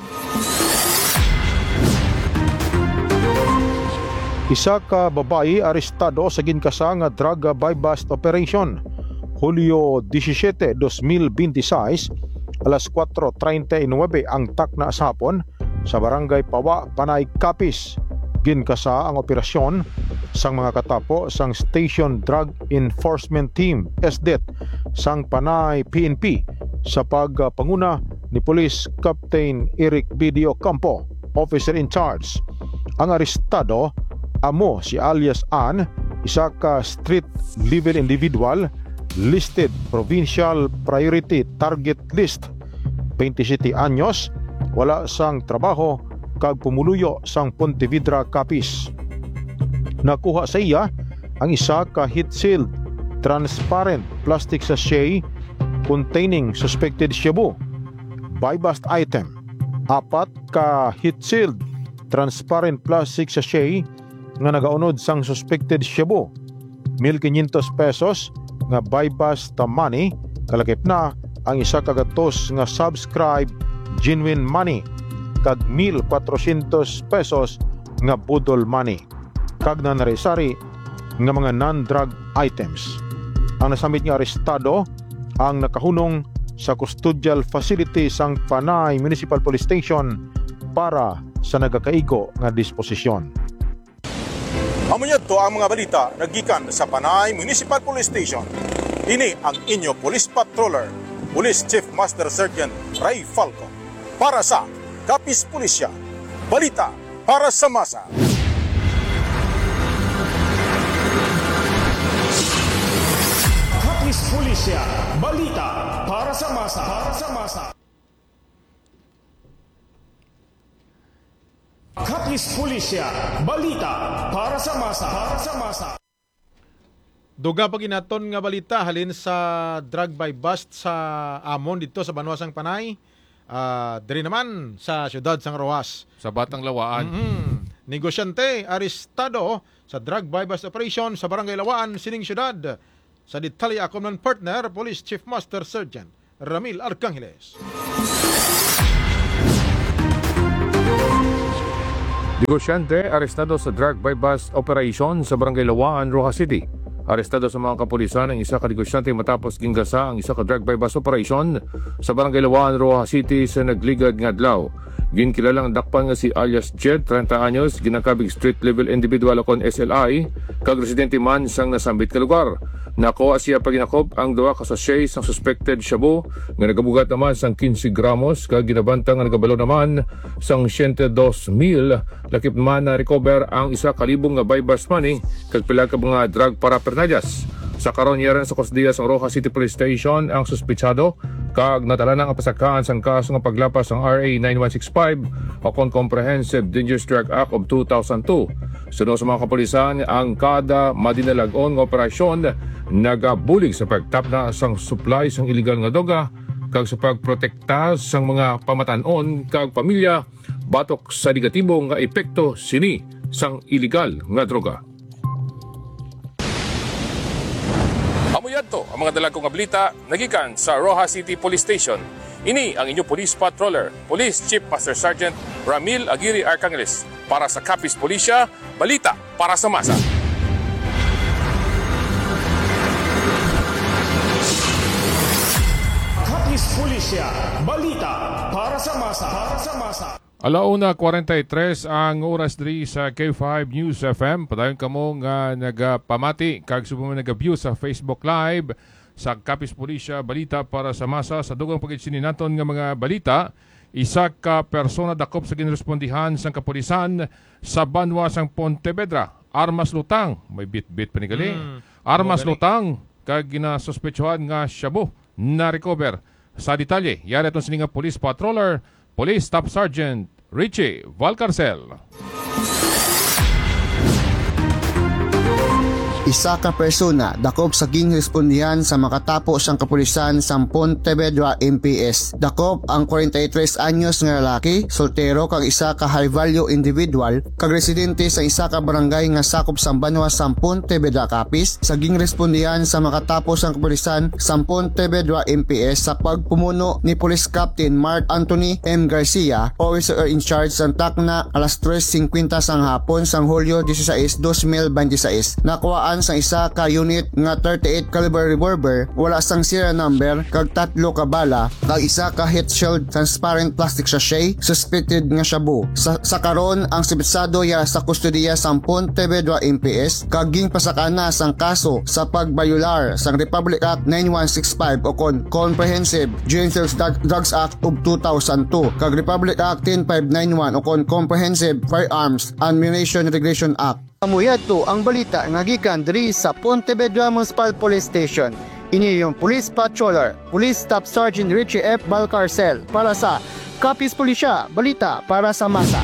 [SPEAKER 1] Isa ka babae arestado sa ginkasa nga drug bypass operation. Hulyo 17, 2026, alas 4:39 ang takna sa hapon sa Barangay Pawa, Panay, Capiz. Ginkasa ang operasyon sang mga katapo sang Station Drug Enforcement Team SDET sang Panay PNP sa pagpanguna ni Police Captain Eric Bidio Campo, officer in charge. Ang arestado amo si alias Ann, isa ka street level individual listed Provincial Priority Target List, 27 anyos, wala sang trabaho kag pumuluyo sang Pontevedra, Capiz. Nakuha sa iya ang isa ka heat sealed transparent plastic sachet containing suspected shabu, bypassed item, 4 ka heat sealed transparent plastic sachet nga nagaunod sang suspected shabu, 1,500 pesos nga bypass ta money, kalakip na ang isa ka gatos nga subscribe genuine money kag 1,400 pesos nga budol money kag naresari nga mga non-drug items. Ang nasamit nga arestado ang nakahunong sa custodial facility sang Panay Municipal Police Station para sa nagakaigo nga disposisyon.
[SPEAKER 7] Amuyad to ang mga balita nagikan sa Panay Municipal Police Station. Ini ang inyo Police Patroller, Police Chief Master Sergeant Ray Falco. Para sa Kapis Pulisya, balita para sa masa.
[SPEAKER 3] Kapis Pulisya, balita para sa masa. Kapis Pulisya, balita para sa masa.
[SPEAKER 1] Duga pag inaton nga balita halin sa drug by bust sa Amon dito sa Banwasang Panay. Diri naman sa siyudad sang Rojas.
[SPEAKER 2] Sa Batang Lawaan.
[SPEAKER 1] Negosyante arestado sa drug by bust operation sa Barangay Lawaan, sining siyudad. Sa detalye ako ng partner, Police Chief Master Sergeant Ramil Arcangeles.
[SPEAKER 2] Negosyante arestado sa drug by bust operation sa Barangay Lawaan, Rojas City. Arestado sa mga kapulisan ang isa ka negosyante matapos ginggasa ang isa ka drug by bust operation sa Barangay Lawaan, Rojas City sa nagligad nga adlaw. Ginkilalang dakpan nga si alias Jed, 30 anyos, ginakabig street level individual akon SLI, kag residente man sang nasambit ka lugar. Nakuha siya paginakop ang duha ka sachet sang suspected shabu nga nagabugat naman sang 15 gramos kag ginabantang nga nagabalo naman sang 102,000. Lakip man na recover ang isa ka libong nga buy bust money kag pila ka mga drug paraphernalias. Sa karon yaran sa kusdiya sa Rojas City Police Station ang suspitsado kag natala na ang pasakaan sang kaso nga paglapas ng RA 9165 o Comprehensive Dangerous Drug Act of 2002. Sunod sa mga kapulisan ang kada madinalagon nga operasyon nagabulig sa pagtapna sang supply sang illegal nga droga kag sa pagprotekta sang mga pamatanon kag pamilya batok sa negatibong nga epekto sini sang illegal nga droga. Amuyadto ang mga dalagong nga balita nagikan sa Rojas City Police Station. Ini ang inyong police patroller, Police Chief Master Sergeant Ramil Aguirre Arcangeles para sa Kapis Pulisya, balita para sa masa.
[SPEAKER 3] Kapis Pulisya, balita para sa masa.
[SPEAKER 2] Alauna 43 ang oras diri sa K5 News FM. Padayon kamo nga nagapamati kag subo nagabview sa Facebook Live sa Kapis Pulisya, balita para sa masa. Sa dugang pagitsinin naton nga mga balita, isa ka persona dakop sa ginrespondihan sang kapulisan sa Banwa sang Pontevedra. Armas lutang, may bit-bit pa ni gali. Armas lutang kag ginasuspetsuhan nga shabu na recover. Sa detalye, yari itong sininga police patroller, Police Staff Sergeant Richie Valcarcel.
[SPEAKER 8] Isa ka persona dakop sa ginrespondihan sa makatapo sang kapulisan sa Pontevedra MPS. Dakop ang 43 anyos nga lalaki, soltero kag isa ka high value individual kag residente sa isa ka barangay nga sakop sa Banwa sa Pontevedra Capiz sa ginrespondihan sa makatapo sang kapulisan sa Pontevedra MPS sa pagpumuno ni Police Captain Mark Anthony M. Garcia, officer in charge sa Tacna alas 3:50 sang hapon sang Hulyo 16, 2026. Nakuhaan sa isa ka unit nga 38 caliber revolver, wala sang serial number kag 3 ka bala kag isa ka heat shield transparent plastic sachet suspected nga shabu. Sa karon ang suspetsado ya sa kustodiya sa Pontevedra MPS kag ginpasakana sang kaso sa pagbayular sang Republic Act 9165 o Comprehensive Dangerous Drugs Act of 2002 kag Republic Act 10591 o Comprehensive Firearms Ammunition Regulation Act. Amuyadto ang balita nga gikan diri sa Pontevedra Municipal Police Station. Ini yung Police Patroller, Police Staff Sergeant Richie F. Valcarcel para sa Kapis Pulisya, balita para sa masa.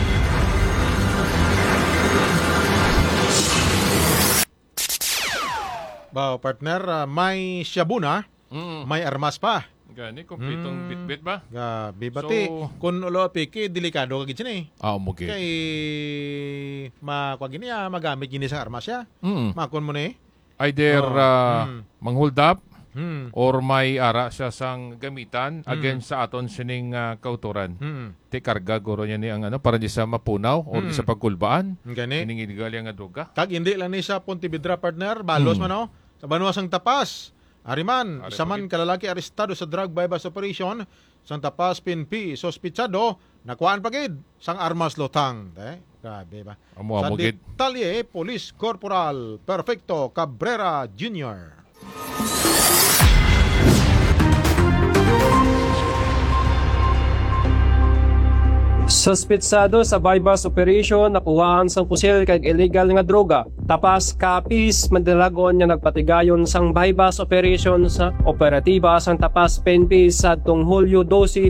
[SPEAKER 1] Bao partner, may shabu na, may armas pa.
[SPEAKER 2] Gani, kompletong bit-bit ba?
[SPEAKER 1] Bibati,
[SPEAKER 2] So-
[SPEAKER 1] kun ulo piki delikado kagid siya eh.
[SPEAKER 2] Okay.
[SPEAKER 1] Kay makuha gini magamit gini sa armas ya. Makon mo ni.
[SPEAKER 2] Either manghold up
[SPEAKER 1] Hmm.
[SPEAKER 2] or may ara siya sang gamitan against sa aton sining kauturan. Ti karga guro niya ni ang para di sa mapunaw or di sa pagkulbaan.
[SPEAKER 1] Gani.
[SPEAKER 2] Kining illegal nga droga.
[SPEAKER 1] Kag hindi lang ni sa Pontevedra partner, balos man no. Sa Banwasang Tapas. Ariman, isa man kalalaki arestado sa drug bypass operation sang Tapas PNP, sospitsado nakuhaan pagid sang armas lotang. Grabe ba? Sa
[SPEAKER 2] Amo-amo gid.
[SPEAKER 1] detalye, Police Corporal Perfecto Cabrera Jr.
[SPEAKER 9] Suspitsado sa bypass operation nakuhaan sang pusil kag illegal nga droga. Tapas kapis mandalagon nga nagpatigayon sang bypass operation sa operatiba sang Tapas PNP sa tung Hulyo 12,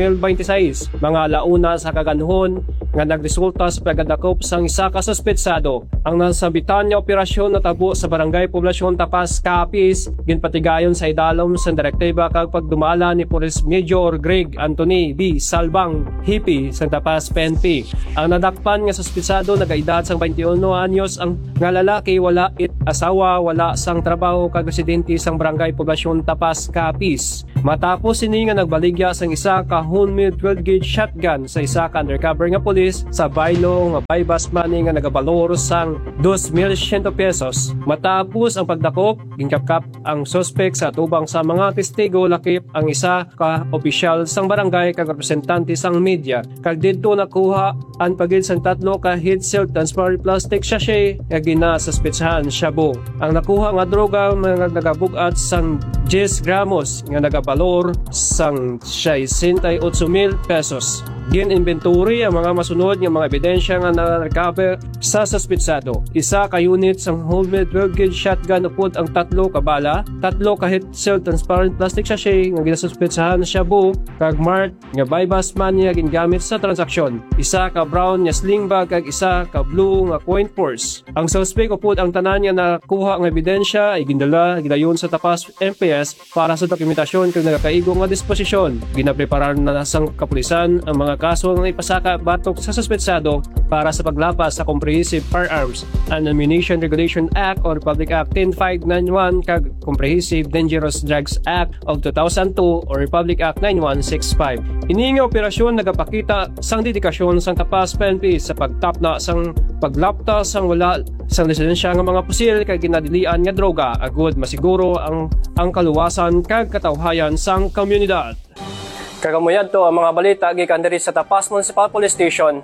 [SPEAKER 9] 2026. Mga launa sa kaganhon nga nagresulta sa pagdakop sang isa ka suspitsado. Ang nasabitan nga operasyon natabo sa barangay poblasyon Tapas Kapis ginpatigayon sa idalom sa direktiba kag pagdumala ni Police Major Greg Anthony B. Salbang Hippie sa Tapas PNP. Ang nadakpan nga suspitsado nagaedad sang 21 anyos ang nga lalaki wala asawa wala sang trabaho kag residente sang barangay poblasyon Tapas Kapis. Matapos ini nga nagbaligya sang isa ka homemade 12 gauge shotgun sa isa ka undercover nga pulis sa baylo nga bypass money nga nagabalor sang 2,100 pesos. Matapos ang pagdakop, ginkapkap ang suspect sa tubang sa mga testigo lakip ang isa ka opisyal sang barangay kag representante sang media. Kag didto nakuha ang pagid sang 3 ka heat sealed transparent plastic sachet nga ginasuspetsahan shabu. Ang nakuha nga droga nga nagabugat sang 10 gramos nga nagabalor sang 68,000 pesos. Gin-inventory ang mga masunod nga mga ebidensya nga na-recover sa suspitsado. Isa ka unit sang homemade 12 gauge shotgun upod ang 3 ka bala, 3 ka heat sealed transparent plastic sachet nga ginasuspetsahan shabu kag mart nga bypass money nga gingamit sa transaksyon. Isa ka brown nga sling bag kag isa ka blue nga coin purse. Ang suspect upod ang tanan nga nakuha nga ebidensya ay gidayon sa Tapas MPS para sa dokumentasyon kag nagakaigo nga disposisyon. Ginapreparar na sang kapulisan ang mga kaso nga ipasaka batok sa suspetsado para sa paglapas sa Comprehensive Firearms and Ammunition Regulation Act or Republic Act 10591 kag Comprehensive Dangerous Drugs Act of 2002 or Republic Act 9165. Ini nga operasyon nagapakita sang dedikasyon sang Tapas PNP sa pagtapna sang paglapta sang wala sang lisensya nga mga pusil kag ginadilian nga droga agud masiguro ang kaluwasan kag katawhayan sang komunidad. Kagamuyan to ang mga balita gikan diri sa Tapas Municipal Police Station.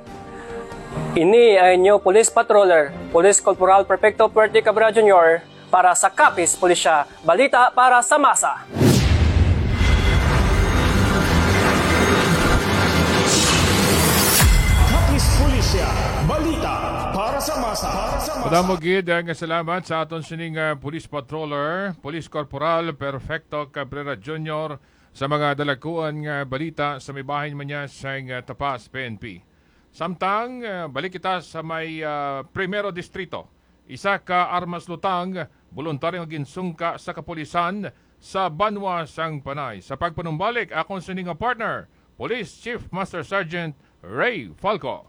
[SPEAKER 9] Ini ay new police patroller, Police Corporal Perfecto Puerte Cabra Jr. para sa Capiz Pulisya. Balita para sa masa.
[SPEAKER 3] Capiz Pulisya. Balita para sa masa.
[SPEAKER 2] Madamo gid nga salamat sa aton sining police patroller, Police Corporal Perfecto Cabrera Jr. sa mga dalakuan nga balita sa may bahin man niya sa Tapas PNP. Samtang balik kita sa may Primero Distrito. Isa ka armas lutang, voluntaryong ginsungka sa kapulisan sa Banwa sang Panay. Sa pagpanumbalik, akong sining partner, Police Chief Master Sergeant Ray Falco.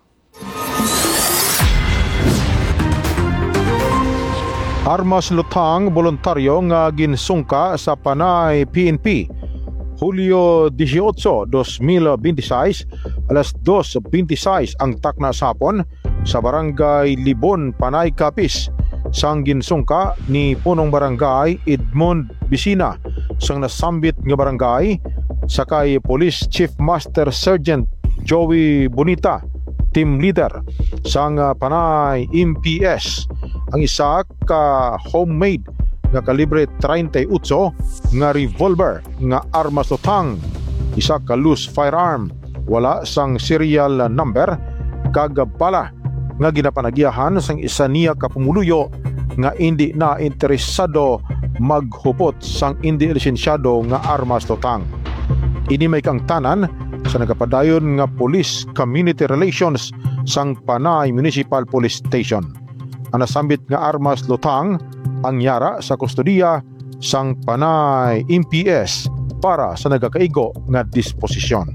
[SPEAKER 1] Armas lutang voluntaryo nga ginsungka sa Panay PNP. Hulyo 18, 2026, alas 2:26 ang takna sapon sa barangay Libon, Panay, Capiz. Sang ginsungka ni punong barangay Edmond Bisina sang nasambit nga barangay sakay Police Chief Master Sergeant Joey Bonita, team leader sang Panay MPS. Ang isa ka homemade nga kalibre 38 nga revolver nga armas lutang, isa ka loose firearm wala sang serial number kag bala nga ginapanagiyahan sang isa niya ka pumuluyo nga hindi na interesado maghupot sang hindi lisensyado nga armas lutang. Ini may kang tanan sa nagapadayon nga Police Community Relations sang Panay Municipal Police Station. Ang nasambit nga armas lutang ang yara sa kustodiya sang Panay MPS para sa nagakaigo nga disposisyon.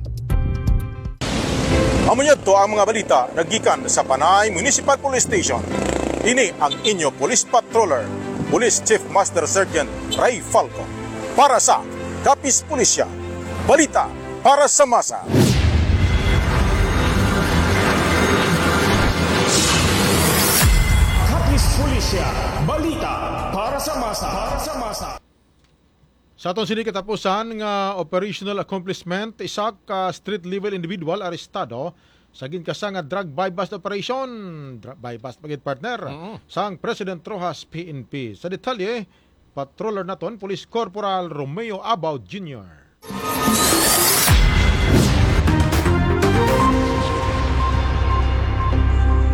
[SPEAKER 7] Amunyad to ang mga balita nagikan sa Panay Municipal Police Station. Ini ang inyo Police Patroller, Police Chief Master Sergeant Ray Falco para sa Capiz Pulisya. Balita para sa masa.
[SPEAKER 3] Capiz Pulisya. Balita para sa masa.
[SPEAKER 1] Sa atong sini katapusan nga operational accomplishment, isa ka street level individual arestado sa ginkasa nga drug bypass operation, bypass pagit partner sang President Rojas PNP. Sa detalye, patroller naton Police Corporal Romeo Abaw Jr.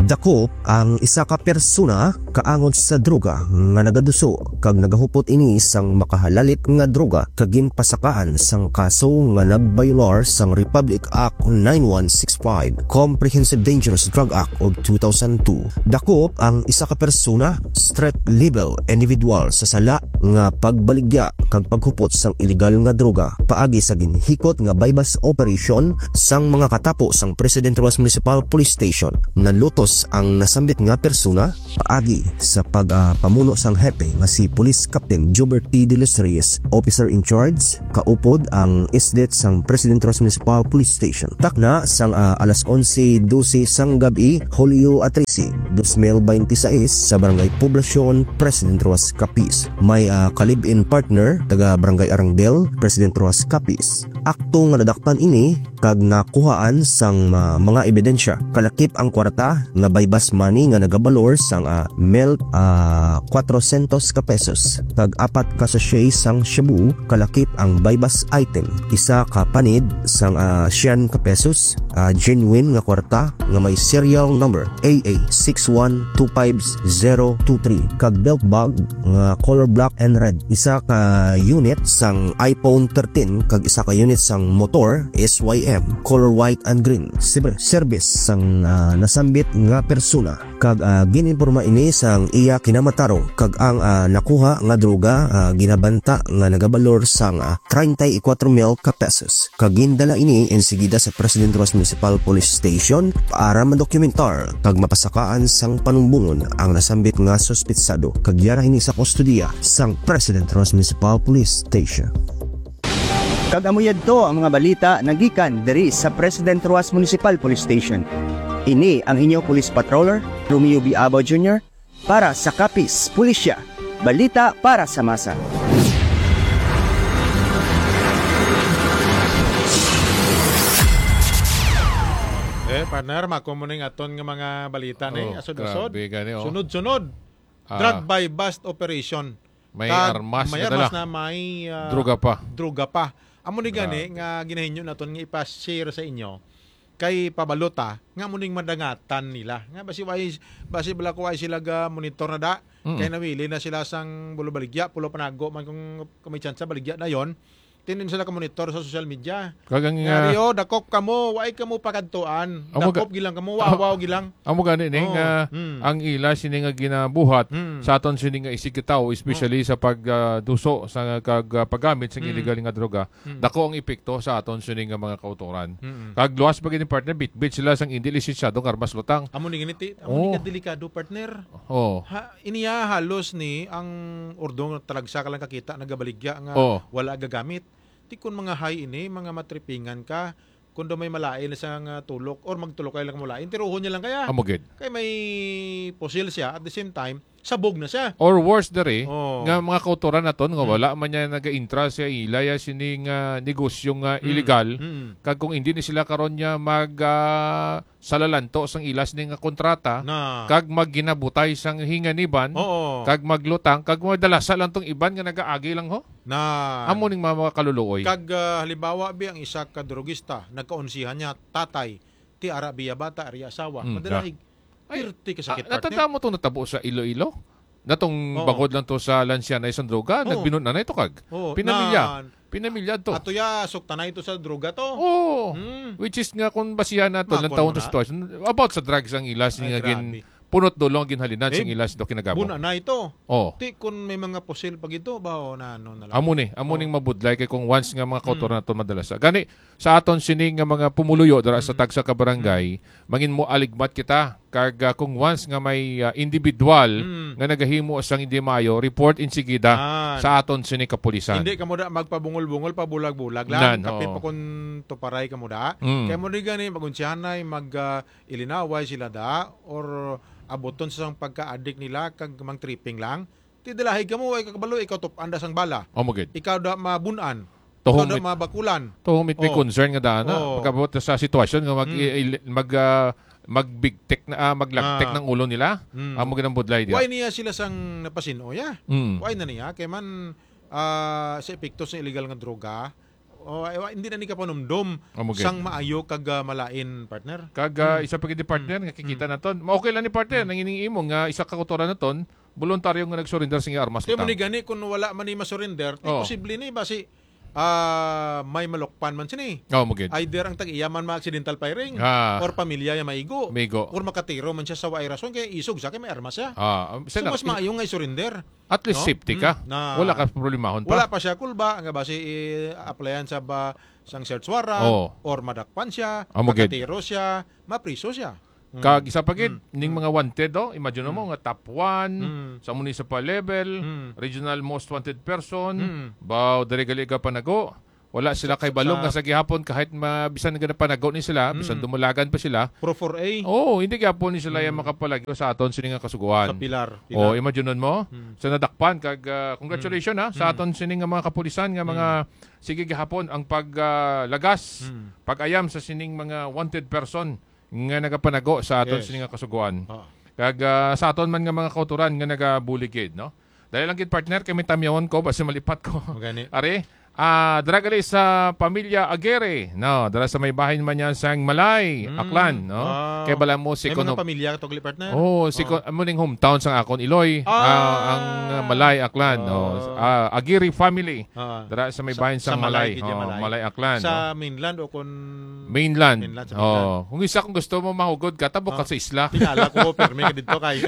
[SPEAKER 10] Dako ang isa ka persona kaangod sa droga nga nagaduso kag nagahupot ini sang makahalalit nga droga kag ginpasakaan sang kaso nga nagbaylar sang Republic Act 9165 Comprehensive Dangerous Drug Act of 2002. Dako ang isa ka persona street level individual sa sala nga pagbaligya kag paghupot sang illegal nga droga paagi sa ginhikot nga bypass operation sang mga katapo sang President Ruas Municipal Police Station. Nalutos ang nasambit nga persona paagi sa pagpamuno sang hepe nga si Police Captain Jobert T. De Los Reyes, officer in charge, kaupod ang isdet sang President Ruas Municipal Police Station. Takna sang alas 11:12 sang gabi, Hulyo 13, 2026 sa Barangay Poblasyon, President Ruas Capiz. May kalib-in partner taga Barangay Arangdel, President Ruas Capiz. Akto nga nadakpan ini kag nakuhaan sang mga ebidensya. Kalakip ang kwarta nga bypass money nga nagabalor sang milk 400 ka pesos kag 4 ka sachet sang shabu. Kalakip ang bypass item, isa ka panid sang 100 ka pesos, genuine nga kwarta nga may serial number AA6125023 kag belt bag nga color black and red, isa ka unit sang iPhone 13 kag isa ka unit sang motor SYM color white and green. Service sang nasambit nga persona kag gininforma ini sang iya kinamatarong kag ang nakuha nga droga ginabanta nga nagabalor sang 34,000 ka pesos kag gindala ini enseguida sa President Ruas Municipal Police Station para madokumentar kag mapasakaan sang panumbungon ang nasambit nga suspetsado kag yara ini sa kustodiya sang President Ruas Municipal Police Station.
[SPEAKER 11] Kag amuyad to ang mga balita nagikan diri sa President Ruas Municipal Police Station. Ini ang inyong police patroller, Romeo B. Abao Jr. para sa Capiz Pulisya. Balita para sa masa.
[SPEAKER 1] Partner, makomuning aton nga mga balita ni asod-asod.
[SPEAKER 2] Grabe gani, oh.
[SPEAKER 1] Sunod-sunod. Drug by bust operation.
[SPEAKER 2] May armas na dala.
[SPEAKER 1] Na may
[SPEAKER 2] Droga pa.
[SPEAKER 1] Amo ni gani nga ginahinyo naton nga ipa-share sa inyo kay pabalota nga muning madangatan nila. Nga basi bala ko ay sila ga monitor na da. Kay nawili na sila sang bulubaligya, pulo panago man kung may chance baligya na yon. Tinin sila ka monitor sa social media.
[SPEAKER 2] Kagang
[SPEAKER 1] Rio, dakop kamo, way kamo pakadtuan. Dakop gilang kamo, wawaw gilang.
[SPEAKER 2] Amo gani ning ang ila sini nga ginabuhat sa aton sini nga isigitaw especially sa pagduso sa paggamit sa illegal nga droga. Dako ang epekto sa aton sini nga mga kautoran. Kag luwas pa gini partner bit sila sang indi lisensyado nga armas lutang.
[SPEAKER 1] Amo ni ganiti, amo ni delikado partner. Iniya halos ni ang ordong talagsa ka lang kakita nagabaligya nga wala gagamit. Tikon mga high ini, mga matripingan ka, kundo may malain na siyang tulok or magtulok kayo lang malain, tiruhon niya lang kaya.
[SPEAKER 2] Amogid.
[SPEAKER 1] Kaya may pusil siya at the same time, sabog na siya.
[SPEAKER 2] Or worse dere, nga mga kautoran naton nga wala man niya naga-intra siya ilaya sining negosyo nga illegal. Kag kung hindi ni sila karon niya salalanto sang ilas ning kontrata, kag magginabutay sang hinganiban, kag maglutang, kag madalasa lang tong iban nga nagaagi lang ho. Amo ning mga kaluluoy.
[SPEAKER 1] Kag halimbawa bi ang isa ka drogista, nagkaunsihan niya tatay, ti ara biya bata ari asawa. Madalaig. Pirti ka sakit partner.
[SPEAKER 2] Natanda mo itong natabo sa Iloilo? Natong bangod lang to sa lansya na isang droga, nagbinun na ito kag. Pinamilya to.
[SPEAKER 1] Ato ya, sukta na ito sa droga to.
[SPEAKER 2] Which is nga kung basihan nato ng taon to sitwasyon, about sa drugs ang ilas nga punot dolong ginhalinan sing ilas do kinagabo.
[SPEAKER 1] Buna na ito. Ti kun may mga pusil pag ito ba na ano na lang.
[SPEAKER 2] Amo ning mabudlay kay kung once nga mga kautor nato madalas. Gani sa aton sining nga mga pumuluyo dara sa tagsa ka barangay, mangin mo aligmat kita kag kung once nga may individual nga nagahimo sang hindi maayo, report insigida sa aton sining kapulisan.
[SPEAKER 1] Hindi kamo da magpabungol-bungol pa bulag-bulag lang kapit pa kun tuparay kamo da. Kay mo ni gani magunsihanay ilinaway sila da or aboton sa pagka-addict nila kag mang tripping lang. Ti dalahi kamo ay kakabalo ikaw tupanda sang bala. Ikaw da mabunan. Ikaw da mabakulan.
[SPEAKER 2] Tuhong may concern nga dana pagkabot sa sitwasyon nga magbigtek na maglagtek ng ulo nila. Amo ganang budlay dia.
[SPEAKER 1] Why niya sila sang napasino ya? Why na niya kay man sa epekto sa illegal nga droga hindi na ni ka panumdum
[SPEAKER 2] Okay.
[SPEAKER 1] sang maayo kag malain partner.
[SPEAKER 2] Kag isa pa gid partner nga kikita naton. Okay lang ni partner nang imo nga isa ka kotoran naton, voluntaryo nga nag-surrender sa armas.
[SPEAKER 1] Kaya man ni gani kung wala man ni masurrender, posible ni basi may malokpan man sini.
[SPEAKER 2] Mugid.
[SPEAKER 1] Either ang tag-iyaman ma-accidental firing or pamilya ya maigo. Or makatiro man siya sa way rason kaya isog sa kay may armas siya. So mas maayo nga i-surrender.
[SPEAKER 2] At least safety ka. Wala ka problemahon pa.
[SPEAKER 1] Wala pa siya kulba nga basi applyan sa sang search warrant or madakpan siya, makatiro siya, mapriso siya.
[SPEAKER 2] Kag isa pa gid ning mga wanted imagine mo nga top 1 sa municipal level, regional most wanted person, baw diri gali ka panago. Wala sila kay balong nga sa gihapon kahit bisan nga panago ni sila, bisan dumulagan pa sila.
[SPEAKER 1] Pro 4A.
[SPEAKER 2] Hindi gyapon ni sila yung makapalagyo sa aton sini nga kasuguan.
[SPEAKER 1] Sa pilar.
[SPEAKER 2] Imagine mo sa nadakpan kag congratulations sa aton sini nga mga kapulisan nga mga sige gihapon ang paglagas, pag-ayam sa sining mga wanted person nga nagapanago sa aton sini nga kasuguan. Kag sa aton man nga mga kauturan nga nagabuligid, no? Dahil lang gid partner kami tamyawon ko basta malipat ko. Are dara gali sa pamilya Aguirre, no? Dara sa may bahin man niya sang Malay, Aklan, no? Kay bala mo si
[SPEAKER 1] mga pamilya tugli partner.
[SPEAKER 2] Mo ning hometown sang akon Iloy, ang Malay Aklan, no? Aguirre family. Dara sa may bahin sang Malay, Malay Aklan.
[SPEAKER 1] Sa mainland o kun
[SPEAKER 2] mainland. Kung isa kung gusto mo mahugod ka tabok ka sa isla.
[SPEAKER 1] Tingala ko permi ka dito kay.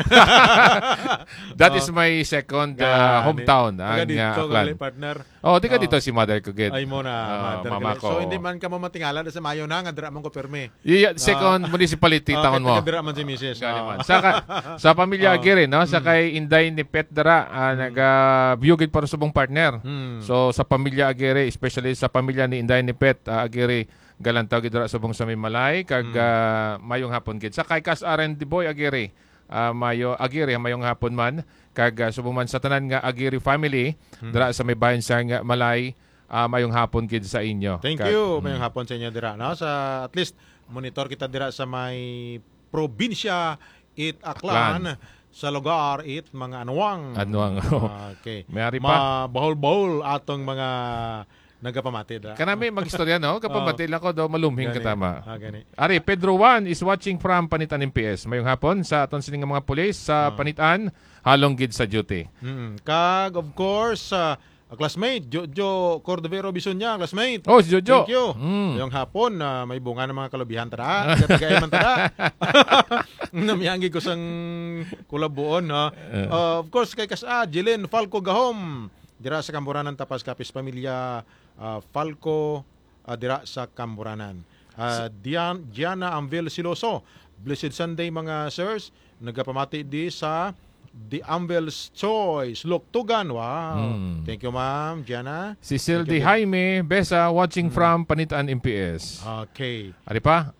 [SPEAKER 2] That is my second hometown, ang Aklan.
[SPEAKER 1] Partner.
[SPEAKER 2] Di ka dito si mother ko gid.
[SPEAKER 1] Ay mo na,
[SPEAKER 2] mama ko.
[SPEAKER 1] So hindi man ka mo matingala sa mayo na nga dira man ko permi.
[SPEAKER 2] Second municipality taon mo.
[SPEAKER 1] Dira man si Mrs.
[SPEAKER 2] Sa pamilya Aguirre, no? Sa kay Inday ni Pet dara naga-biyugid para subong partner. So sa pamilya Aguirre, especially sa pamilya ni Inday ni Pet Aguirre, galantaw gid dara subong sa may Malay kag mayong hapon gid. Sa kay Kas Aren di Boy Aguirre, Aguirre mayong hapon man kag subong man sa tanan nga Aguirre family dira sa may bahin sa Malay, mayong hapon gid sa inyo.
[SPEAKER 1] Thank you. Mayong hapon sa inyo dira, no? Sa at least monitor kita dira sa may probinsya Aklan. Sa lugar mga Anwang. Okay.
[SPEAKER 2] Mayari pa.
[SPEAKER 1] Bahol-bahol atong mga nagapamati da.
[SPEAKER 2] Kanami mag-istorya, no? Kapamati lang ko daw malumhing katama. Ari, Pedro Juan is watching from Panitan MPS. Mayong hapon sa aton sining mga pulis sa Panitan, halong gid sa duty.
[SPEAKER 1] Kag of course, classmate, Jojo Cordovero Bisunya, classmate.
[SPEAKER 2] Si Jojo.
[SPEAKER 1] Thank you. Yung hapon, may bunga ng mga kalubihan tada. Katagay man tada. Namiyangi ko sang kulabuon. Of course, kay Jilin Falco Gahom. Dira sa Kamburanan tapas kapis pamilya Falco dira sa Kamburanan. Diana Amvil Siloso. Blessed Sunday mga sirs. Nagapamati di sa The Amvel's Choice, Luktugan. Wow. Thank you, ma'am. Diana.
[SPEAKER 2] Cecil Di Jaime Besa watching from Panitan MPS.
[SPEAKER 1] Okay.
[SPEAKER 2] Ari pa,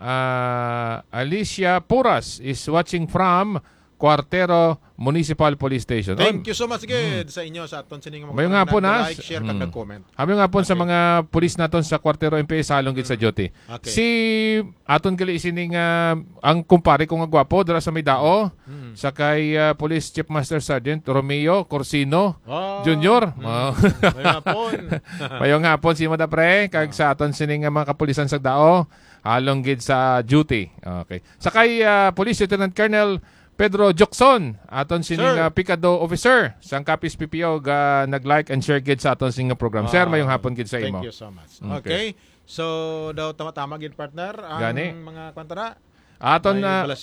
[SPEAKER 2] Alicia Puras is watching from Cuartero Municipal Police Station.
[SPEAKER 1] Thank you so much again sa inyo sa aton sining mga
[SPEAKER 2] mayong hapon
[SPEAKER 1] like, share kag nag-comment.
[SPEAKER 2] Mayong hapon sa mga pulis naton sa Cuartero MPS halong gid sa duty. Si aton gali sining ang kumpare ko nga gwapo dira sa may dao sa kay Police Chief Master Sergeant Romeo Corsino Jr.
[SPEAKER 1] Mayong hapon.
[SPEAKER 2] Mayong hapon si Mada Pre kag sa aton sining mga kapulisan sa dao halong gid sa duty. Okay. Sa kay Police Lieutenant Colonel Pedro Jokson, aton sining Picado Officer sang Capiz PPO nag-like and share gid sa aton sining program. Sir, mayong hapon gid sa imo.
[SPEAKER 1] Thank you so much. Okay. So daw tama gid partner ang mga kwantara.
[SPEAKER 2] Aton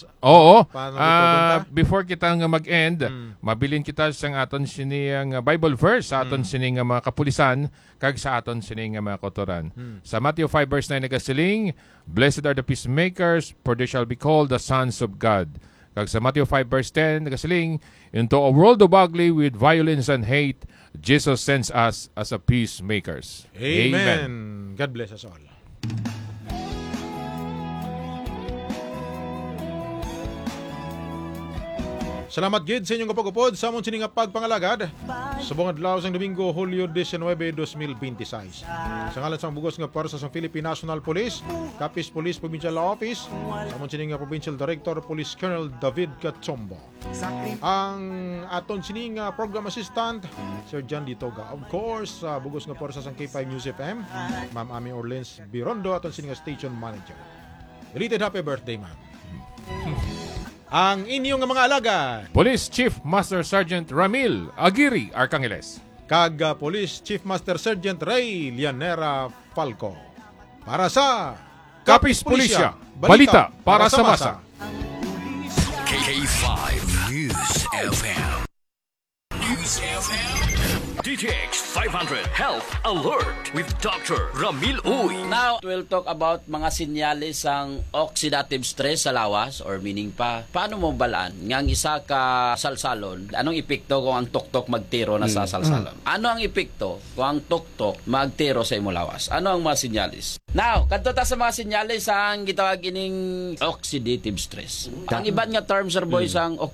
[SPEAKER 2] before kita nga mag-end, mabilin kita sang aton sining Bible verse sa aton sining mga kapulisan kag sa aton sining mga kotoran. Sa Matthew 5 verse 9 nagasiling, "Blessed are the peacemakers, for they shall be called the sons of God." Kag sa Matthew 5 verse 10 nagasiling, "Into a world of ugly with violence and hate, Jesus sends us as a peacemakers."
[SPEAKER 1] Amen. God bless us all. Salamat gid sa inyong kapag-upod sa amon sining nga pagpangalagad sa buong adlaw sang Domingo, Hulyo 19, 2026. Sa ngalan sang bugos nga puwersa sang Philippine National Police, Capiz Police Provincial Office, sa amon sining nga Provincial Director Police Colonel David Cachombo. Ang aton sining program assistant Sir John Ditoga. Of course, sa bugos nga puwersa sang K5 News FM, Ma'am Ami Orleans Birondo, aton sining nga station manager. Belated happy birthday, ma'am. Ang inyong mga alagad,
[SPEAKER 2] Police Chief Master Sergeant Ramil Aguirre Arcangeles.
[SPEAKER 1] kag Police Chief Master Sergeant Ray Lianera Falco. Para sa
[SPEAKER 2] Capiz Pulisya, balita para sa masa.
[SPEAKER 12] K5 News FM. News FM. DTX 500 Health Alert with Dr. Ramil Uy.
[SPEAKER 13] Now, we'll talk about mga sinyalis ang oxidative stress sa lawas or meaning pa, paano mo balaan ngang isa ka salsalon, anong epekto kung ang tuktok magtiro na sa salsalon? Ano ang epekto kung ang tuktok magtiro sa imo lawas? Ano ang mga sinyalis? Now, kadto ta sa mga sinyalis ang gitawag ining oxidative stress. Ang iban nga term, sir boys, ang